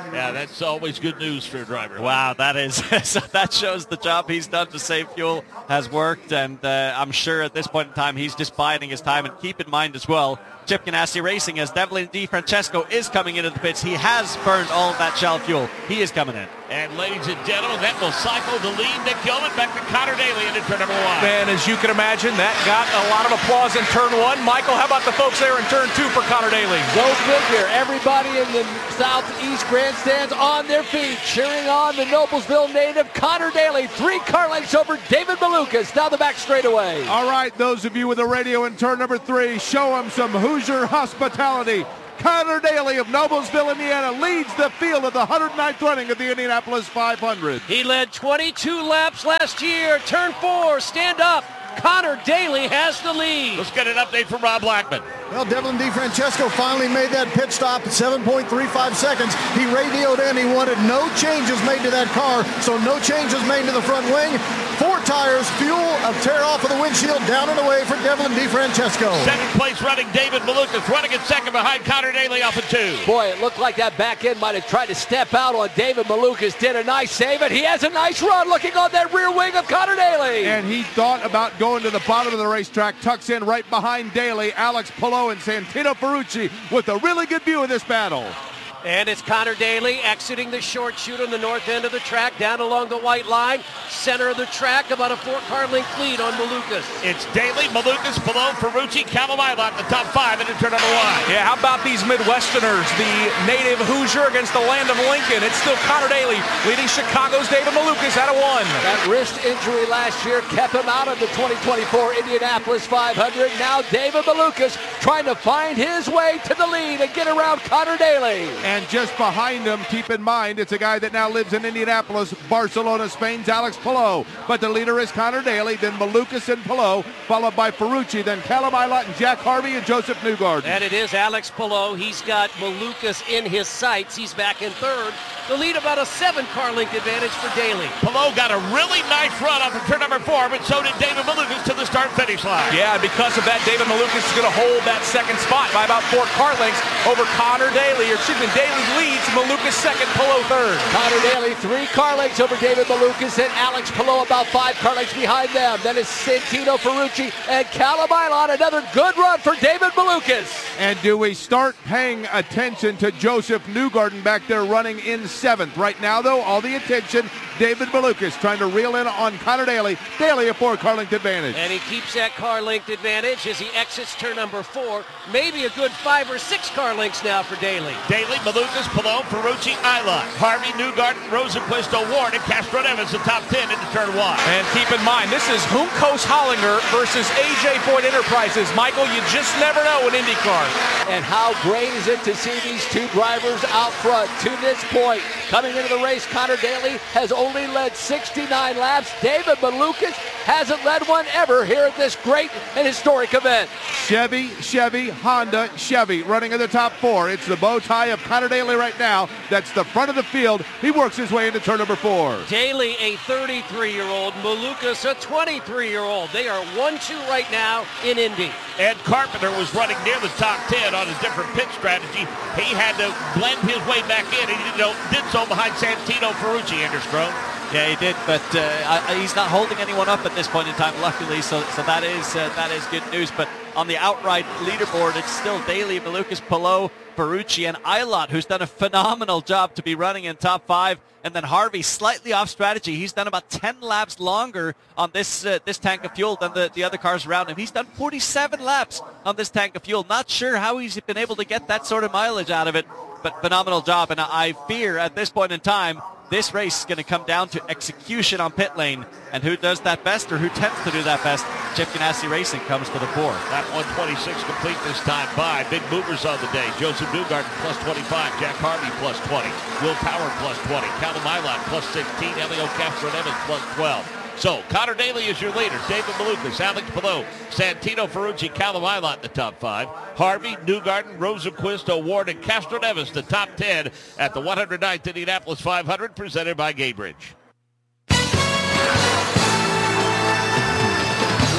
Yeah, that's always good news for a driver. Wow, that is so that shows the job he's done to save fuel has worked, and uh, I'm sure at this point in time he's just biding his time. And keep in mind as well, Chip Ganassi Racing, as Devlin DiFrancesco is coming into the pits, he has burned all of that shell fuel. He is coming in. And ladies and gentlemen, that will cycle the lead. Nick Gilman back to Connor Daly into turn number one. Man, as you can imagine, that got a lot of applause in turn one. Michael, how about the folks there in turn two for Connor Daly? Go figure. Everybody in the southeast grandstands on their feet, cheering on the Noblesville native Connor Daly. Three car lengths over David Malukas down the back straightaway. All right, those of you with the radio in turn number three, show them some Hoosier hospitality. Connor Daly of Noblesville, Indiana, leads the field of the one hundred ninth running of the Indianapolis five hundred. He led twenty-two laps last year. Turn four, stand up. Connor Daly has the lead. Let's get an update from Rob Blackman. Well, Devlin DiFrancesco finally made that pit stop at seven point three five seconds. He radioed in. He wanted no changes made to that car, so no changes made to the front wing. Four tires, fuel, a tear off of the windshield, down and away for Devlin DiFrancesco. Second place running David Malukas, running in second behind Connor Daly off of two. Boy, it looked like that back end might have tried to step out on David Malukas. Did a nice save, and he has a nice run looking on that rear wing of Connor Daly. And he thought about going to the bottom of the racetrack, tucks in right behind Daly. Alex Palou and Santino Ferrucci with a really good view of this battle. And it's Connor Daly exiting the short chute on the north end of the track, down along the white line, center of the track, about a four-car length lead on Malukas. It's Daly, Malukas, Palou, Ferrucci, Calamilot in the top five into turn number one. Yeah, how about these Midwesterners, the native Hoosier against the land of Lincoln? It's still Connor Daly leading Chicago's David Malukas out of one. That wrist injury last year kept him out of the twenty twenty-four Indianapolis five hundred. Now David Malukas trying to find his way to the lead and get around Connor Daly. And just behind him, keep in mind, it's a guy that now lives in Indianapolis, Barcelona, Spain's Alex Palou. But the leader is Connor Daly, then Malukas and Palou, followed by Ferrucci, then Calamilot and Jack Harvey and Joseph Newgarden. And it is Alex Palou. He's got Malukas in his sights. He's back in third. The lead about a seven-car length advantage for Daly. Palou got a really nice run off of turn number four, but so did David Malukas to the start-finish line. Yeah, because of that, David Malukas is going to hold that second spot by about four car lengths over Connor Daly. Or excuse me, Daly leads, Malukas second, Palou third. Connor Daly, three car lengths over David Malukas, and Alex Palou about five car lengths behind them. Then it's Santino Ferrucci and Calamilot. Another good run for David Malukas. And do we start paying attention to Joseph Newgarden back there running in seventh? Right now, though, all the attention, David Malukas trying to reel in on Connor Daly. Daly a four-car length advantage. And he keeps that car length advantage as he exits turn number four. Maybe a good five or six car lengths now for Daly. Daly, Malukas, Palou, Ferrucci, Ilott, Harvey, Newgarden, Rosenquist, O'Ward, and Castro Evans, the top ten into turn one. And keep in mind, this is Humkos Hollinger versus A J Foyt Enterprises. Michael, you just never know in IndyCar. And how great is it to see these two drivers out front to this point. Coming into the race, Connor Daly has only led sixty-nine laps. David Malukas hasn't led one ever here at this great and historic event. Chevy, Chevy, Honda, Chevy running in the top four. It's the bow tie of Connor Daly right now. That's the front of the field. He works his way into turn number four. Daly, a thirty-three-year-old. Malukas, a twenty-three-year-old. They are one two right now in Indy. Ed Carpenter was running near the top ten on his different pit strategy. He had to blend his way back in, and he did, did so behind Santino Ferrucci, Anderstrom. Yeah, he did, but uh, he's not holding anyone up at this point in time, luckily, so so that is uh, that is good news. But on the outright leaderboard, it's still Daly, Malukas, Palou, Ferrucci, and Ilott, who's done a phenomenal job to be running in top five. And then Harvey, slightly off strategy. He's done about ten laps longer on this uh, this tank of fuel than the, the other cars around him. He's done forty-seven laps on this tank of fuel. Not sure how he's been able to get that sort of mileage out of it, but phenomenal job. And I fear at this point in time, this race is going to come down to execution on pit lane. And who does that best, or who tends to do that best? Chip Ganassi Racing comes to the fore. That one twenty-six complete this time by. Big movers on the day. Joseph Newgarden plus twenty-five. Jack Harvey plus twenty. Will Power plus twenty. Calamilot plus sixteen. Elio Castro Evans plus twelve. So, Connor Daly is your leader. David Malukas, Alex Palou, Santino Ferrucci, Calamilot in the top five. Harvey, Newgarden, Rosenquist, O'Ward, and Castro Evans, the top ten at the one hundred ninth Indianapolis five hundred, presented by Gaybridge. one hundred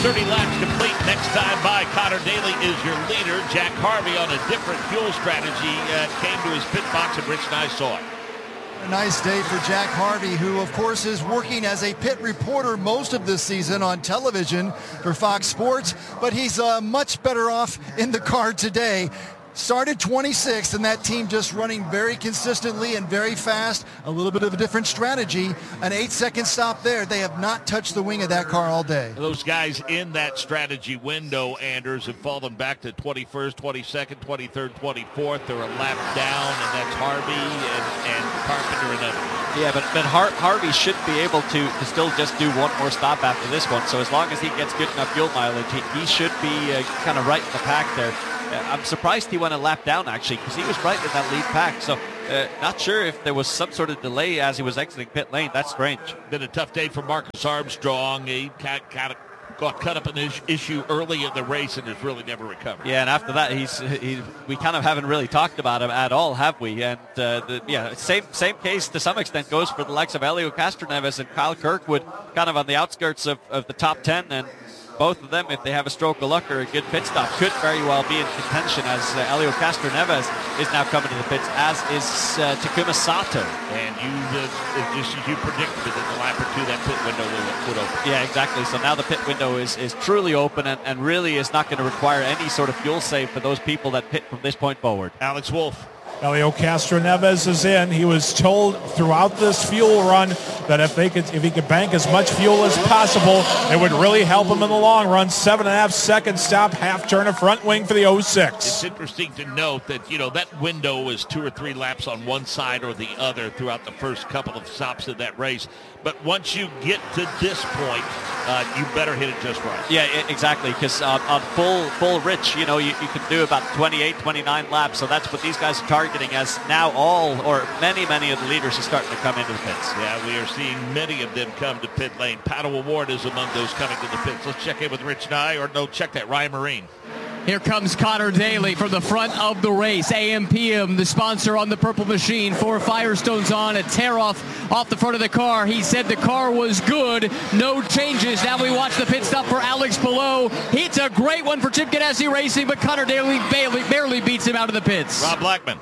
thirty laps complete. Next time by, Connor Daly is your leader. Jack Harvey on a different fuel strategy uh, came to his pit box, and Rich and I saw it. A nice day for Jack Harvey, who of course is working as a pit reporter most of this season on television for Fox Sports, but he's uh, much better off in the car today. Started twenty-sixth, and that team just running very consistently and very fast. A little bit of a different strategy. An eight-second stop there. They have not touched the wing of that car all day. Those guys in that strategy window, Anders, have fallen back to twenty-first, twenty-second, twenty-third, twenty-fourth. They're a lap down, and that's Harvey and, and Carpenter and others. Yeah, but, but Har- Harvey should be able to, to still just do one more stop after this one. So as long as he gets good enough fuel mileage, he, he should be uh, kind of right in the pack there. I'm surprised he went a lap down, actually, because he was right in that lead pack. So uh, not sure if there was some sort of delay as he was exiting pit lane. That's strange. Been a tough day for Marcus Armstrong. He got, got, got cut up in this issue early in the race and has really never recovered. Yeah, and after that, he's he, we kind of haven't really talked about him at all, have we? And uh, the, yeah, same same case to some extent goes for the likes of Helio Castroneves and Kyle Kirkwood, kind of on the outskirts of, of the top ten. And both of them, if they have a stroke of luck or a good pit stop, could very well be in contention, as uh, Helio Castroneves is now coming to the pits, as is uh, Takuma Sato. And you, uh, just as you predicted, in the lap or two, that pit window will, would open. Yeah, exactly. So now the pit window is, is truly open and, and really is not going to require any sort of fuel save for those people that pit from this point forward. Alex Wolf. Helio Castroneves is in. He was told throughout this fuel run that if they could, if he could bank as much fuel as possible, it would really help him in the long run. Seven and a half second stop, half turn of front wing for the oh six. It's interesting to note that, you know, that window was two or three laps on one side or the other throughout the first couple of stops of that race. But once you get to this point, uh, you better hit it just right. Yeah, exactly, because on, on full full rich, you know, you, you can do about twenty-eight, twenty-nine laps. So that's what these guys are targeting, as now all or many, many of the leaders are starting to come into the pits. Yeah, we are seeing many of them come to pit lane. Pato Award is among those coming to the pits. Let's check in with Rich Nye, or no, check that, Ryan Marine. Here comes Connor Daly from the front of the race. A M P M, the sponsor on the purple machine. Four Firestones on, a tear-off off the front of the car. He said the car was good, no changes. Now we watch the pit stop for Alex Palou. It's a great one for Chip Ganassi Racing, but Connor Daly barely, barely beats him out of the pits. Rob Blackman.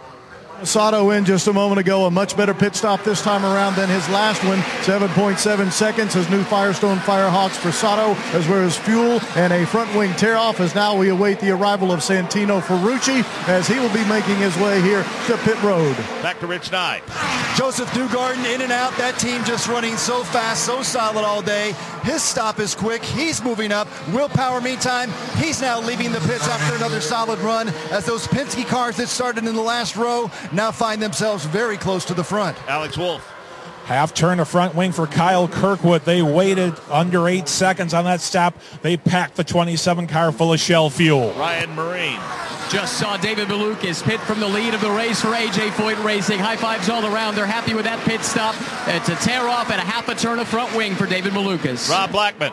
Sato in just a moment ago. A much better pit stop this time around than his last one. seven point seven seconds. His new Firestone Firehawks for Sato, as well as fuel and a front wing tear-off, as now we await the arrival of Santino Ferrucci, as he will be making his way here to pit road. Back to Rich Nye. Joseph Newgarden in and out. That team just running so fast, so solid all day. His stop is quick. He's moving up. Will Power, meantime, he's now leaving the pits after another solid run, as those Penske cars that started in the last row now find themselves very close to the front. Alex Wolf. Half turn of front wing for Kyle Kirkwood. They waited under eight seconds on that stop. They packed the twenty-seven car full of Shell fuel. Ryan Marine. Just saw David Malukas pit from the lead of the race for A J Foyt Racing. High fives all around. They're happy with that pit stop. It's a tear off and a half a turn of front wing for David Malukas. Rob Blackman.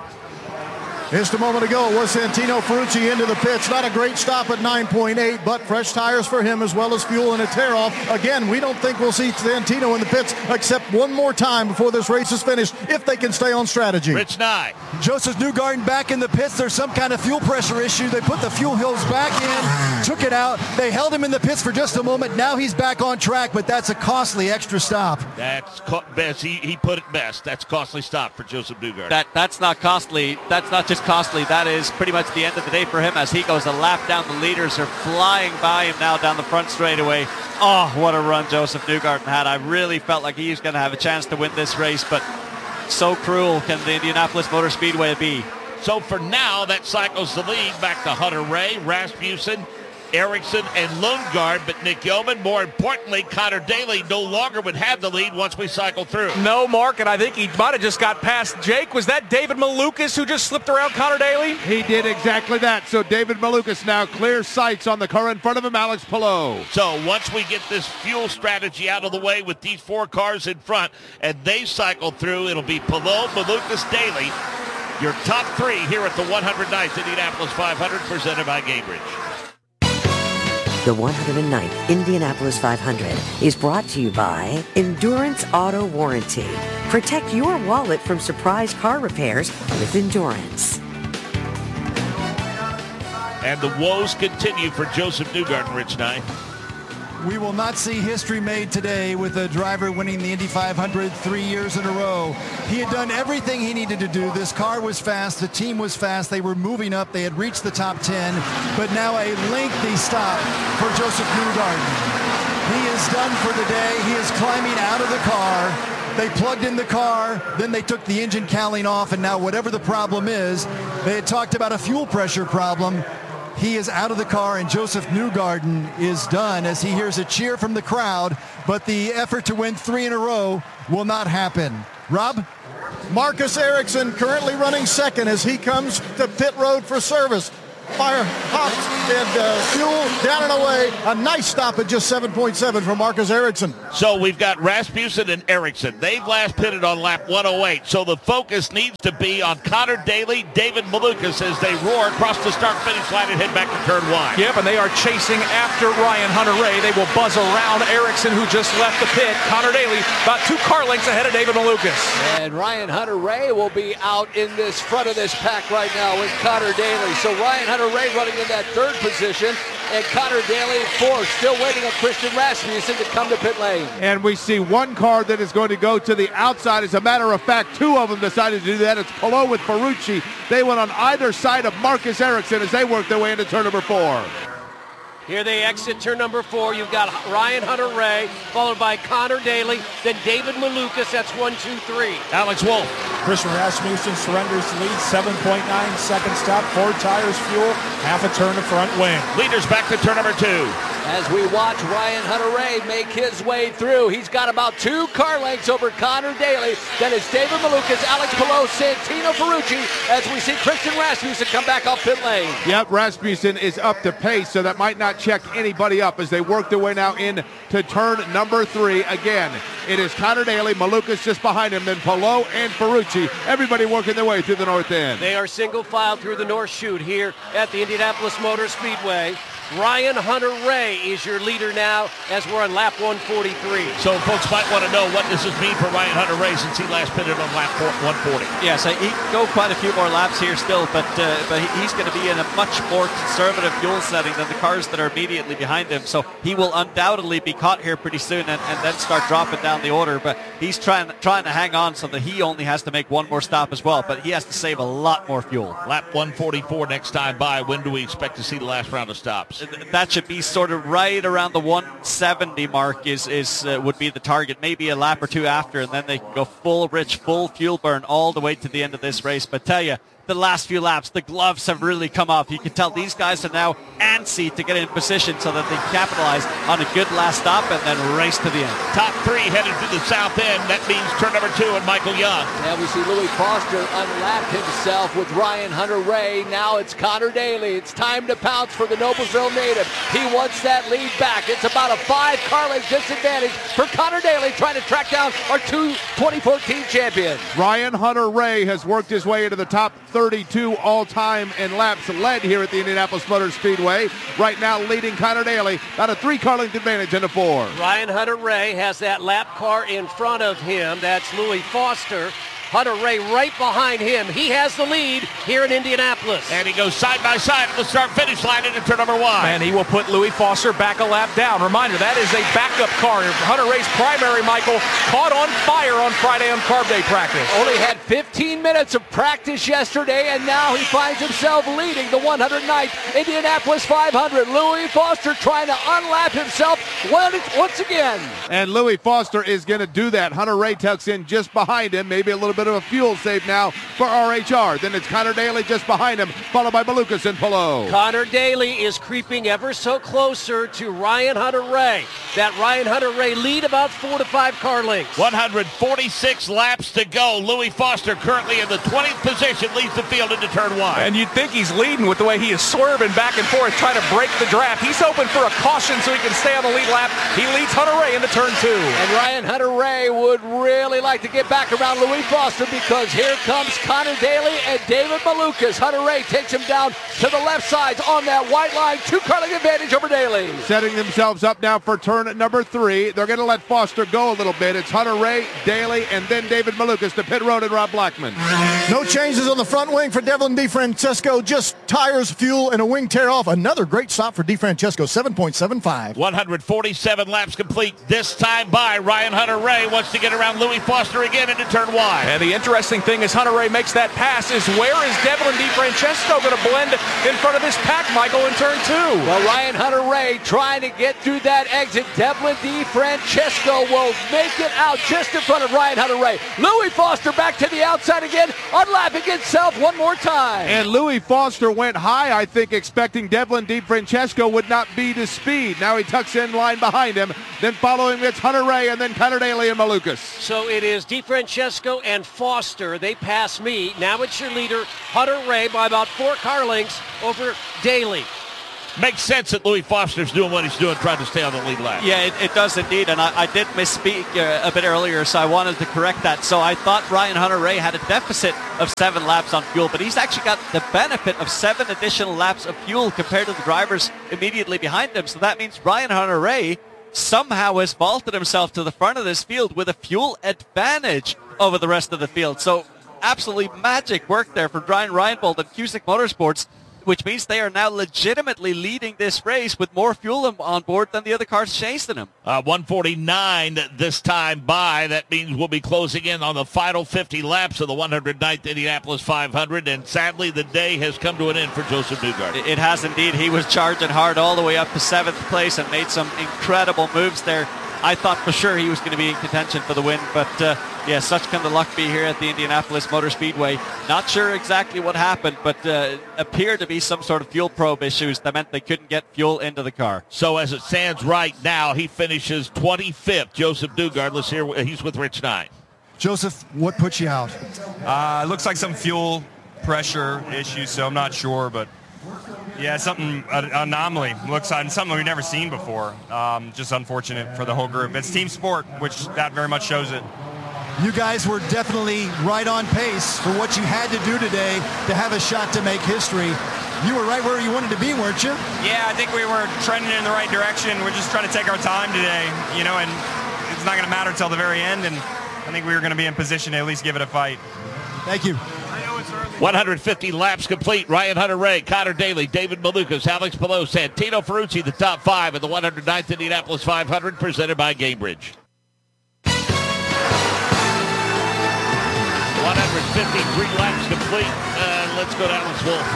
Just a moment ago was Santino Ferrucci into the pits. Not a great stop at nine point eight, but fresh tires for him, as well as fuel and a tear-off. Again, we don't think we'll see Santino in the pits except one more time before this race is finished, if they can stay on strategy. Rich Nye. Joseph Newgarden back in the pits. There's some kind of fuel pressure issue. They put the fuel hose back in, took it out. They held him in the pits for just a moment. Now he's back on track, but that's a costly extra stop. That's co- best. He, he put it best. That's a costly stop for Joseph Newgarden. That That's not costly. That's not just costly. That is pretty much the end of the day for him, as he goes a lap down. The leaders are flying by him now down the front straightaway. Oh, what a run Joseph Newgarden had. I really felt like he was going to have a chance to win this race, but so cruel can the Indianapolis Motor Speedway be. So for now, that cycles the lead back to Hunter Ray, Rasmussen, Erickson, and Lundgaard, but Nick Yeoman, more importantly, Connor Daly no longer would have the lead once we cycle through. No, Mark, and I think he might have just got past Jake. Was that David Malukas who just slipped around Connor Daly? He did exactly that. So David Malukas now clear sights on the car in front of him, Alex Palou. So once we get this fuel strategy out of the way with these four cars in front and they cycle through, it'll be Palou, Malukas, Daly. Your top three here at the one hundred ninth Indianapolis five hundred, presented by Gainbridge. The one hundred ninth Indianapolis five hundred is brought to you by Endurance Auto Warranty. Protect your wallet from surprise car repairs with Endurance. And the woes continue for Joseph Newgarden, Rich Knight. We will not see history made today with a driver winning the Indy five hundred three years in a row. He had done everything he needed to do. This car was fast. The team was fast. They were moving up. They had reached the top ten. But now a lengthy stop for Joseph Newgarden. He is done for the day. He is climbing out of the car. They plugged in the car, then they took the engine cowling off, and now whatever the problem is, they had talked about a fuel pressure problem. He is out of the car, and Joseph Newgarden is done as he hears a cheer from the crowd, but the effort to win three in a row will not happen. Rob? Marcus Ericsson currently running second as he comes to pit road for service. Fire, hops, and uh, fuel down and away. A nice stop at just seven point seven for Marcus Ericsson. So we've got Rasmussen and Ericsson. They've last pitted on lap one oh eight. So the focus needs to be on Connor Daly, David Malukas as they roar across the start-finish line and head back to turn one. Yep, and they are chasing after Ryan Hunter-Reay. They will buzz around Ericsson, who just left the pit. Connor Daly about two car lengths ahead of David Malukas. And Ryan Hunter-Reay will be out in this front of this pack right now with Connor Daly. So Ryan Hunter-Reay running in that third position, and Connor Daly in fourth, still waiting on Christian Rasmussen to come to pit lane. And we see one car that is going to go to the outside. As a matter of fact, two of them decided to do that. It's Palou with Ferrucci. They went on either side of Marcus Ericsson as they work their way into turn number four. Here they exit turn number four. You've got Ryan Hunter-Reay, followed by Connor Daly, then David Malukas. That's one, two, three. Alex Wolf. Christian Rasmussen surrenders the lead, seven point nine second stop, four tires, fuel, half a turn to front wing. Leaders back to turn number two. As we watch Ryan Hunter-Reay make his way through, he's got about two car lengths over Connor Daly. Then it's David Malukas, Alex Palou, Santino Ferrucci, as we see Christian Rasmussen come back off pit lane. Yep, Rasmussen is up to pace, so that might not check anybody up as they work their way now in to turn number three. Again, it is Connor Daly, Malukas just behind him, then Palou and Ferrucci. Everybody working their way through the north end. They are single file through the north chute here at the Indianapolis Motor Speedway. Ryan Hunter-Reay is your leader now as we're on lap one forty-three. So folks might want to know what does this mean for Ryan Hunter-Reay since he last pitted on lap one forty. Yes, he can go quite a few more laps here still, but uh, but he's going to be in a much more conservative fuel setting than the cars that are immediately behind him. So he will undoubtedly be caught here pretty soon and, and then start dropping down the order. But he's trying trying to hang on so that he only has to make one more stop as well. But he has to save a lot more fuel. Lap one forty-four next time by. When do we expect to see the last round of stops? That should be sort of right around the one seventy mark is is uh, would be the target. Maybe a lap or two after, and then they can go full rich, full fuel burn all the way to the end of this race. But tell you, the last few laps, the gloves have really come off. You can tell these guys are now antsy to get in position so that they capitalize on a good last stop and then race to the end. Top three headed to the south end. That means turn number two and Michael Young. Now we see Louis Foster unlap himself with Ryan Hunter-Reay. Now it's Connor Daly. It's time to pounce for the Noblesville native. He wants that lead back. It's about a five car length disadvantage for Connor Daly trying to track down our two twenty fourteen champions. Ryan Hunter-Reay has worked his way into the top thirty-two all-time in laps led here at the Indianapolis Motor Speedway. Right now leading Connor Daly, about a three-car length advantage into four. Ryan Hunter-Reay has that lap car in front of him. That's Louis Foster. Hunter-Reay right behind him. He has the lead here in Indianapolis. And he goes side by side at the start-finish line into turn number one. And he will put Louis Foster back a lap down. Reminder, that is a backup car. Hunter-Reay's primary, Michael, caught on fire on Friday on Carb Day practice. Only had fifteen minutes of practice yesterday, and now he finds himself leading the one hundred ninth Indianapolis five hundred. Louis Foster trying to unlap himself once again. And Louis Foster is going to do that. Hunter-Reay tucks in just behind him, maybe a little bit of a fuel save now for R H R. Then it's Connor Daly just behind him, followed by Malukas and Palou. Connor Daly is creeping ever so closer to Ryan Hunter-Reay. That Ryan Hunter-Reay lead about four to five car lengths. one hundred forty-six laps to go. Louis Foster currently in the twentieth position, leads the field into turn one. And you'd think he's leading with the way he is swerving back and forth, trying to break the draft. He's hoping for a caution so he can stay on the lead lap. He leads Hunter-Reay into turn two. And Ryan Hunter-Reay would really like to get back around Louis Foster, because here comes Connor Daly and David Malukas. Hunter Ray takes him down to the left side on that white line. Two-car length advantage over Daly. Setting themselves up now for turn number three. They're going to let Foster go a little bit. It's Hunter Ray, Daly, and then David Malukas to pit road and Rob Blackman. No changes on the front wing for Devlin DeFrancesco. Just tires, fuel, and a wing tear off. Another great stop for DeFrancesco, seven point seven five. one hundred forty-seven laps complete. This time by Ryan Hunter Ray wants to get around Louis Foster again into turn one. And the interesting thing is Hunter Ray makes that pass is where is Devlin DeFrancesco going to blend in front of this pack, Michael, in turn two? Well, Ryan Hunter Ray trying to get through that exit. Devlin DeFrancesco will make it out just in front of Ryan Hunter Ray. Louis Foster back to the outside again, unlapping himself one more time. And Louis Foster went high, I think, expecting Devlin DeFrancesco would not be to speed. Now he tucks in line behind him. Then following it's Hunter Ray and then Connor Daly and Malukas. So it is DeFrancesco and Foster. They pass me. Now it's your leader, Hunter Ray, by about four car lengths over Daly. Makes sense that Louis Foster's doing what he's doing, trying to stay on the lead lap. Yeah, it, it does indeed, and I, I did misspeak uh, a bit earlier, so I wanted to correct that. So I thought Ryan Hunter Ray had a deficit of seven laps on fuel, but he's actually got the benefit of seven additional laps of fuel compared to the drivers immediately behind him. So that means Ryan Hunter Ray somehow has vaulted himself to the front of this field with a fuel advantage over the rest of the field. So absolutely magic work there for Brian Reinbold and Cusick Motorsports, which means they are now legitimately leading this race with more fuel on board than the other cars chasing them. Uh, one forty-nine this time by. That means we'll be closing in on the final fifty laps of the one hundred ninth Indianapolis five hundred, and sadly the day has come to an end for Joseph Newgarden. It has indeed. He was charging hard all the way up to seventh place and made some incredible moves there. I thought for sure he was going to be in contention for the win, but uh, yeah, such can the luck be here at the Indianapolis Motor Speedway. Not sure exactly what happened, but uh, appeared to be some sort of fuel probe issues that meant they couldn't get fuel into the car. So as it stands right now, he finishes twenty-fifth. Joseph Newgarden, let's hear, he's with Rich Nye. Joseph, what put you out? Uh, it looks like some fuel pressure issues, so I'm not sure, but yeah, something, an anomaly. Looks like something we've never seen before. Um, just unfortunate for the whole group. It's team sport, which that very much shows it. You guys were definitely right on pace for what you had to do today to have a shot to make history. You were right where you wanted to be, weren't you? Yeah, I think we were trending in the right direction. We're just trying to take our time today, you know, and it's not going to matter till the very end, and I think we were going to be in position to at least give it a fight. Thank you. one hundred fifty laps complete. Ryan Hunter Ray, Connor Daly, David Malukas, Alex Palou, Santino Ferrucci, the top five of the one hundred ninth Indianapolis five hundred, presented by Gamebridge. one hundred fifty-three laps complete. Uh, let's go to Alex Wolf.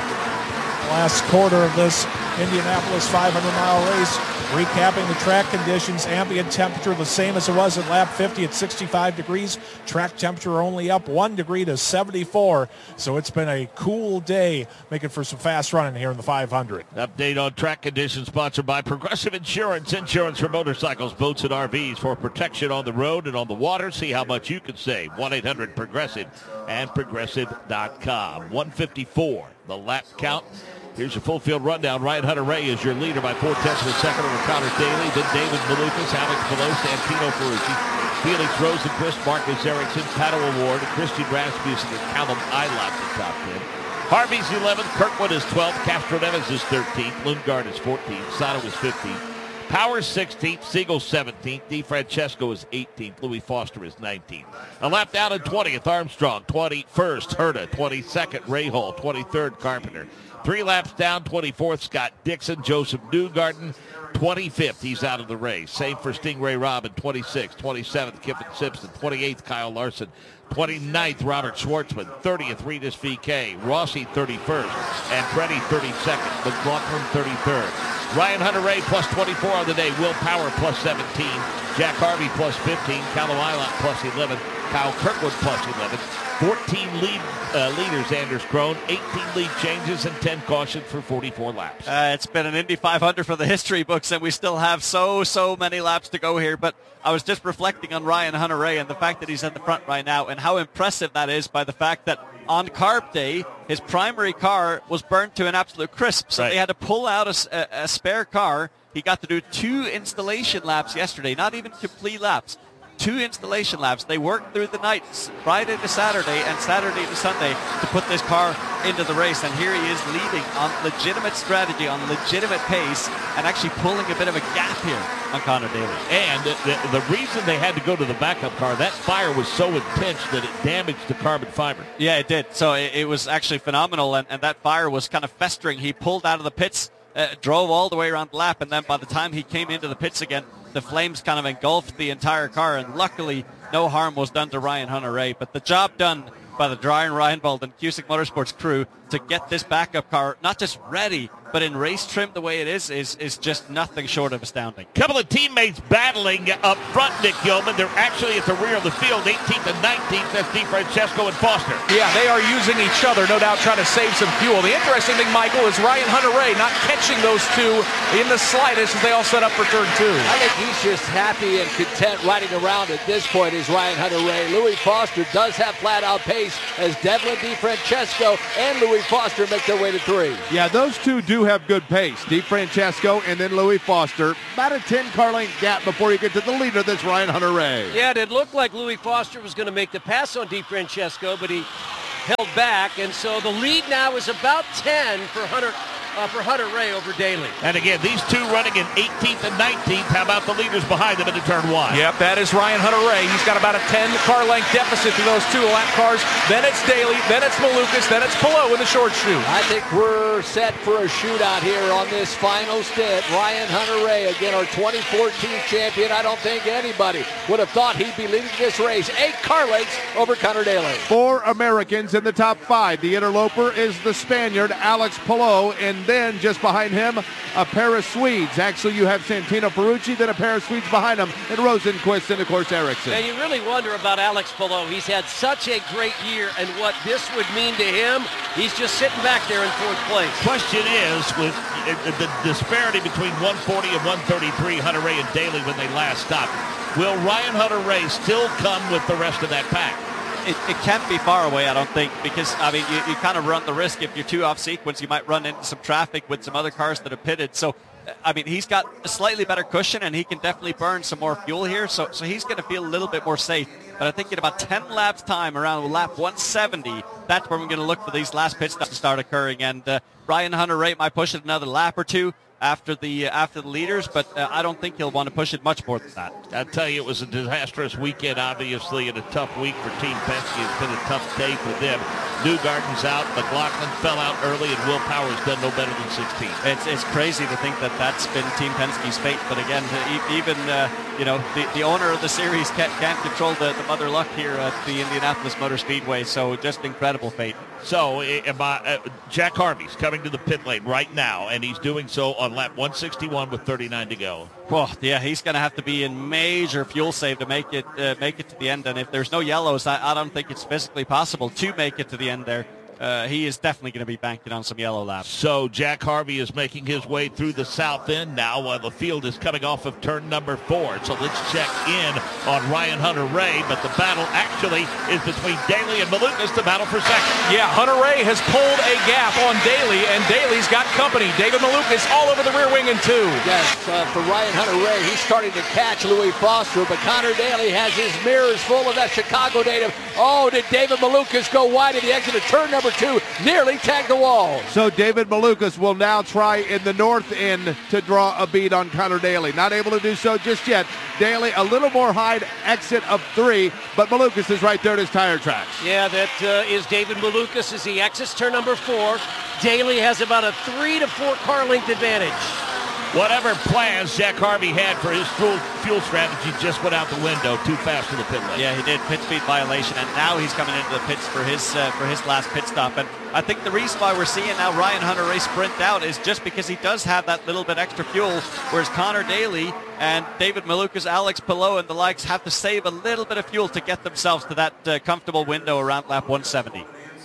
Last quarter of this Indianapolis five hundred mile race. Recapping the track conditions, ambient temperature the same as it was at lap fifty at sixty-five degrees. Track temperature only up one degree to seventy-four. So it's been a cool day, making for some fast running here in the five hundred. Update on track conditions sponsored by Progressive Insurance. Insurance for motorcycles, boats, and R Vs for protection on the road and on the water. See how much you can save. one eight hundred progressive and progressive dot com. one fifty-four, the lap count. Here's your full field rundown. Ryan Hunter Ray is your leader by four tenths of a second over Connor Daly. Then David Malukas, Alex Palou, Santino Ferrucci, Felix Rosenquist, Marcus Ericsson, Pato Award, Christian Rasmussen, and Callum Ilott the top ten. Harvey's eleventh, Kirkwood is twelfth, Castro Neves is thirteenth, Lundgaard is fourteenth, Sato is fifteenth, Powers sixteenth, Siegel seventeenth, DeFrancesco is eighteenth, Louis Foster is nineteenth. A lap down in twentieth, Armstrong, twenty-first, Herta, twenty-second, Rahal, twenty-third, Carpenter. Three laps down, twenty-fourth, Scott Dixon, Joseph Newgarden, twenty-fifth, he's out of the race. Same for Stingray Robin, twenty-sixth, twenty-seventh, Kiffin Simpson, twenty-eighth, Kyle Larson, twenty-ninth, Robert Schwartzman, thirtieth, Regis V K, Rossi thirty-first, Andretti thirty-second, McLaughlin thirty-third. Ryan Hunter Ray plus twenty-four on the day, Will Power plus seventeen, Jack Harvey plus fifteen, Callum Ilott plus eleven, Kyle Kirkwood plus eleven, fourteen lead uh, leaders, Anders Krohn, eighteen lead changes, and ten cautions for forty-four laps. Uh, it's been an Indy five hundred for the history books, and we still have so, so many laps to go here. But I was just reflecting on Ryan Hunter Ray and the fact that he's at the front right now, and how impressive that is by the fact that on carb day, his primary car was burned to an absolute crisp. So right. They had to pull out a, a, a spare car. He got to do two installation laps yesterday, not even complete laps. two installation laps. They worked through the night, Friday to Saturday and Saturday to Sunday, to put this car into the race. And here he is leading on legitimate strategy, on legitimate pace, and actually pulling a bit of a gap here on Connor Daly. And the, the, the reason they had to go to the backup car, that fire was so intense that it damaged the carbon fiber. Yeah, it did. So it, it was actually phenomenal, and, and that fire was kind of festering. He pulled out of the pits, uh, drove all the way around the lap, and then by the time he came into the pits again, the flames kind of engulfed the entire car, and luckily no harm was done to Ryan Hunter-Reay. But the job done by the Brian Reinbold and Cusick Motorsports crew to get this backup car not just ready, but in race trim the way it is, is is just nothing short of astounding. Couple of teammates battling up front, Nick Gilman. They're actually at the rear of the field, eighteenth and nineteenth. That's DeFrancesco and Foster. Yeah, they are using each other, no doubt trying to save some fuel. The interesting thing, Michael, is Ryan Hunter-Reay not catching those two in the slightest as they all set up for turn two. I think he's just happy and content riding around at this point is Ryan Hunter-Reay. Louis Foster does have flat-out pace as Devlin DeFrancesco and Louis Foster make their way to three. Yeah, those two do have good pace. DeFrancesco and then Louis Foster. About a ten car length gap before you get to the leader, that's Ryan Hunter-Reay. Yeah, it looked like Louis Foster was going to make the pass on DeFrancesco, but he held back, and so the lead now is about ten for Hunter uh, for Hunter-Reay over Daly. And again, these two running in eighteenth and nineteenth. How about the leaders behind them into turn one? Yep, that is Ryan Hunter-Reay. He's got about a ten car length deficit to those two lap cars. Then it's Daly, then it's Malukas, then it's Palou in the short chute. I think we're set for a shootout here on this final stint. Ryan Hunter-Reay, again, our twenty fourteen champion. I don't think anybody would have thought he'd be leading this race. Eight car lengths over Connor Daly. Four Americans in the top five. The interloper is the Spaniard, Alex Palou, and then just behind him, a pair of Swedes. Actually, you have Santino Ferrucci, then a pair of Swedes behind him, and Rosenquist, and of course Ericsson. And you really wonder about Alex Palou. He's had such a great year, and what this would mean to him, he's just sitting back there in fourth place. Question is, with the disparity between one forty and one thirty-three, Hunter-Reay and Daly when they last stopped, will Ryan Hunter-Reay still come with the rest of that pack? It, it can't be far away, I don't think, because, I mean, you, you kind of run the risk if you're too off sequence. You might run into some traffic with some other cars that are pitted. So, I mean, he's got a slightly better cushion, and he can definitely burn some more fuel here. So, so he's going to feel a little bit more safe. But I think in about ten laps time, around lap one seventy, that's where we're going to look for these last pit stops to start occurring. And uh, Ryan Hunter-Reay might push it another lap or two after the uh, after the leaders, but uh, I don't think he'll want to push it much more than that. I'll tell you, it was a disastrous weekend, obviously, and a tough week for Team Penske. It's been a tough day for them. Newgarden's out, McLaughlin fell out early, and Will Power's done no better than sixteen. It's, it's crazy to think that that's been Team Penske's fate, but again, even uh, you know the, the owner of the series can't, can't control the, the mother luck here at the Indianapolis Motor Speedway, so just incredible fate. So uh, Jack Harvey's coming to the pit lane right now, and he's doing so on lap one sixty-one with thirty-nine to go. Well, yeah, he's going to have to be in major fuel save to make it uh, make it to the end. And if there's no yellows, I, I don't think it's physically possible to make it to the end there. Uh, he is definitely going to be banking on some yellow laps. So Jack Harvey is making his way through the south end now while the field is coming off of turn number four. So let's check in on Ryan Hunter-Reay, but the battle actually is between Daly and Malukas, the battle for second. Yeah, Hunter-Reay has pulled a gap on Daly, and Daly's got company. David Malukas all over the rear wing in two. Yes, uh, for Ryan Hunter-Reay, he's starting to catch Louis Foster, but Connor Daly has his mirrors full of that Chicago native. Oh, did David Malukas go wide at the exit of turn number two, nearly tagged the wall. So David Malukas will now try in the north end to draw a bead on Connor Daly. Not able to do so just yet. Daly a little more high exit of three, but Malukas is right there at his tire tracks. Yeah, that uh, is David Malukas as he exits turn number four. Daly has about a three to four car length advantage. Whatever plans Jack Harvey had for his fuel, fuel strategy just went out the window. Too fast to the pit lane. Yeah, he did. Pit speed violation, and now he's coming into the pits for his uh, for his last pit stop. And I think the reason why we're seeing now Ryan Hunter-Reay sprint out is just because he does have that little bit extra fuel, whereas Connor Daly and David Malukas, Alex Palou, and the likes have to save a little bit of fuel to get themselves to that uh, comfortable window around lap one seventy.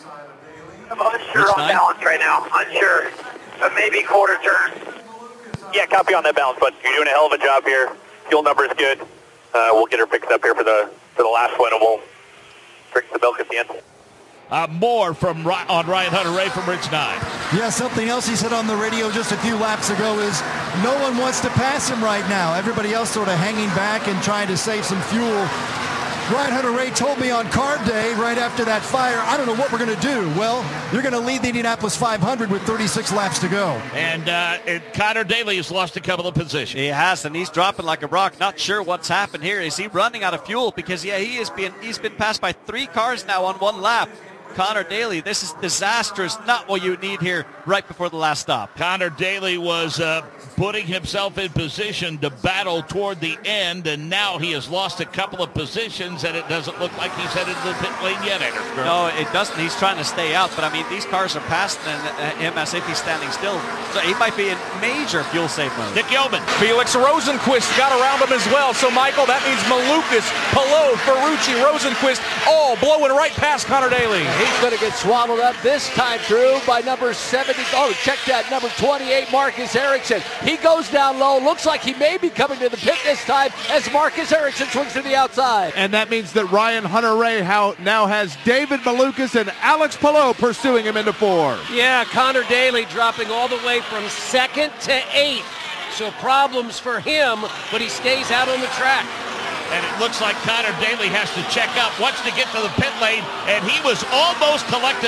I'm unsure on balance right now. Unsure. But maybe quarter turn. Yeah, copy on that balance, but you're doing a hell of a job here. Fuel number is good. Uh, we'll get her fixed up here for the for the last one, and we'll drink the milk at the end. Uh, more from on Ryan Hunter-Reay from Rich nine. Yeah, something else he said on the radio just a few laps ago is no one wants to pass him right now. Everybody else sort of hanging back and trying to save some fuel. Ryan Hunter-Reay told me on card day right after that fire, I don't know what we're going to do. Well, you're going to lead the Indianapolis five hundred with thirty-six laps to go. And uh, it, Connor Daly has lost a couple of positions. He has, and he's dropping like a rock. Not sure what's happened here. Is he running out of fuel? Because, yeah, he is being, he's been passed by three cars now on one lap. Connor Daly, this is disastrous. Not what you need here right before the last stop. Connor Daly was uh, putting himself in position to battle toward the end, and now he has lost a couple of positions, and it doesn't look like he's headed to the pit lane yet, Anderson. No, it doesn't. He's trying to stay out, but I mean, these cars are passing him as if he's standing still. So he might be in major fuel save mode. Nick Yeoman. Felix Rosenquist got around him as well. So, Michael, that means Malukas, Palou, Ferrucci, Rosenquist, all blowing right past Connor Daly. He's going to get swallowed up this time through by number seventy. Oh, check that, number twenty-eight, Marcus Ericsson. He goes down low. Looks like he may be coming to the pit this time as Marcus Ericsson swings to the outside. And that means that Ryan Hunter-Reay now has David Malukas and Alex Palou pursuing him into four. Yeah, Connor Daly dropping all the way from second to eighth. So problems for him, but he stays out on the track. And it looks like Connor Daly has to check up, wants to get to the pit lane, and he was almost collected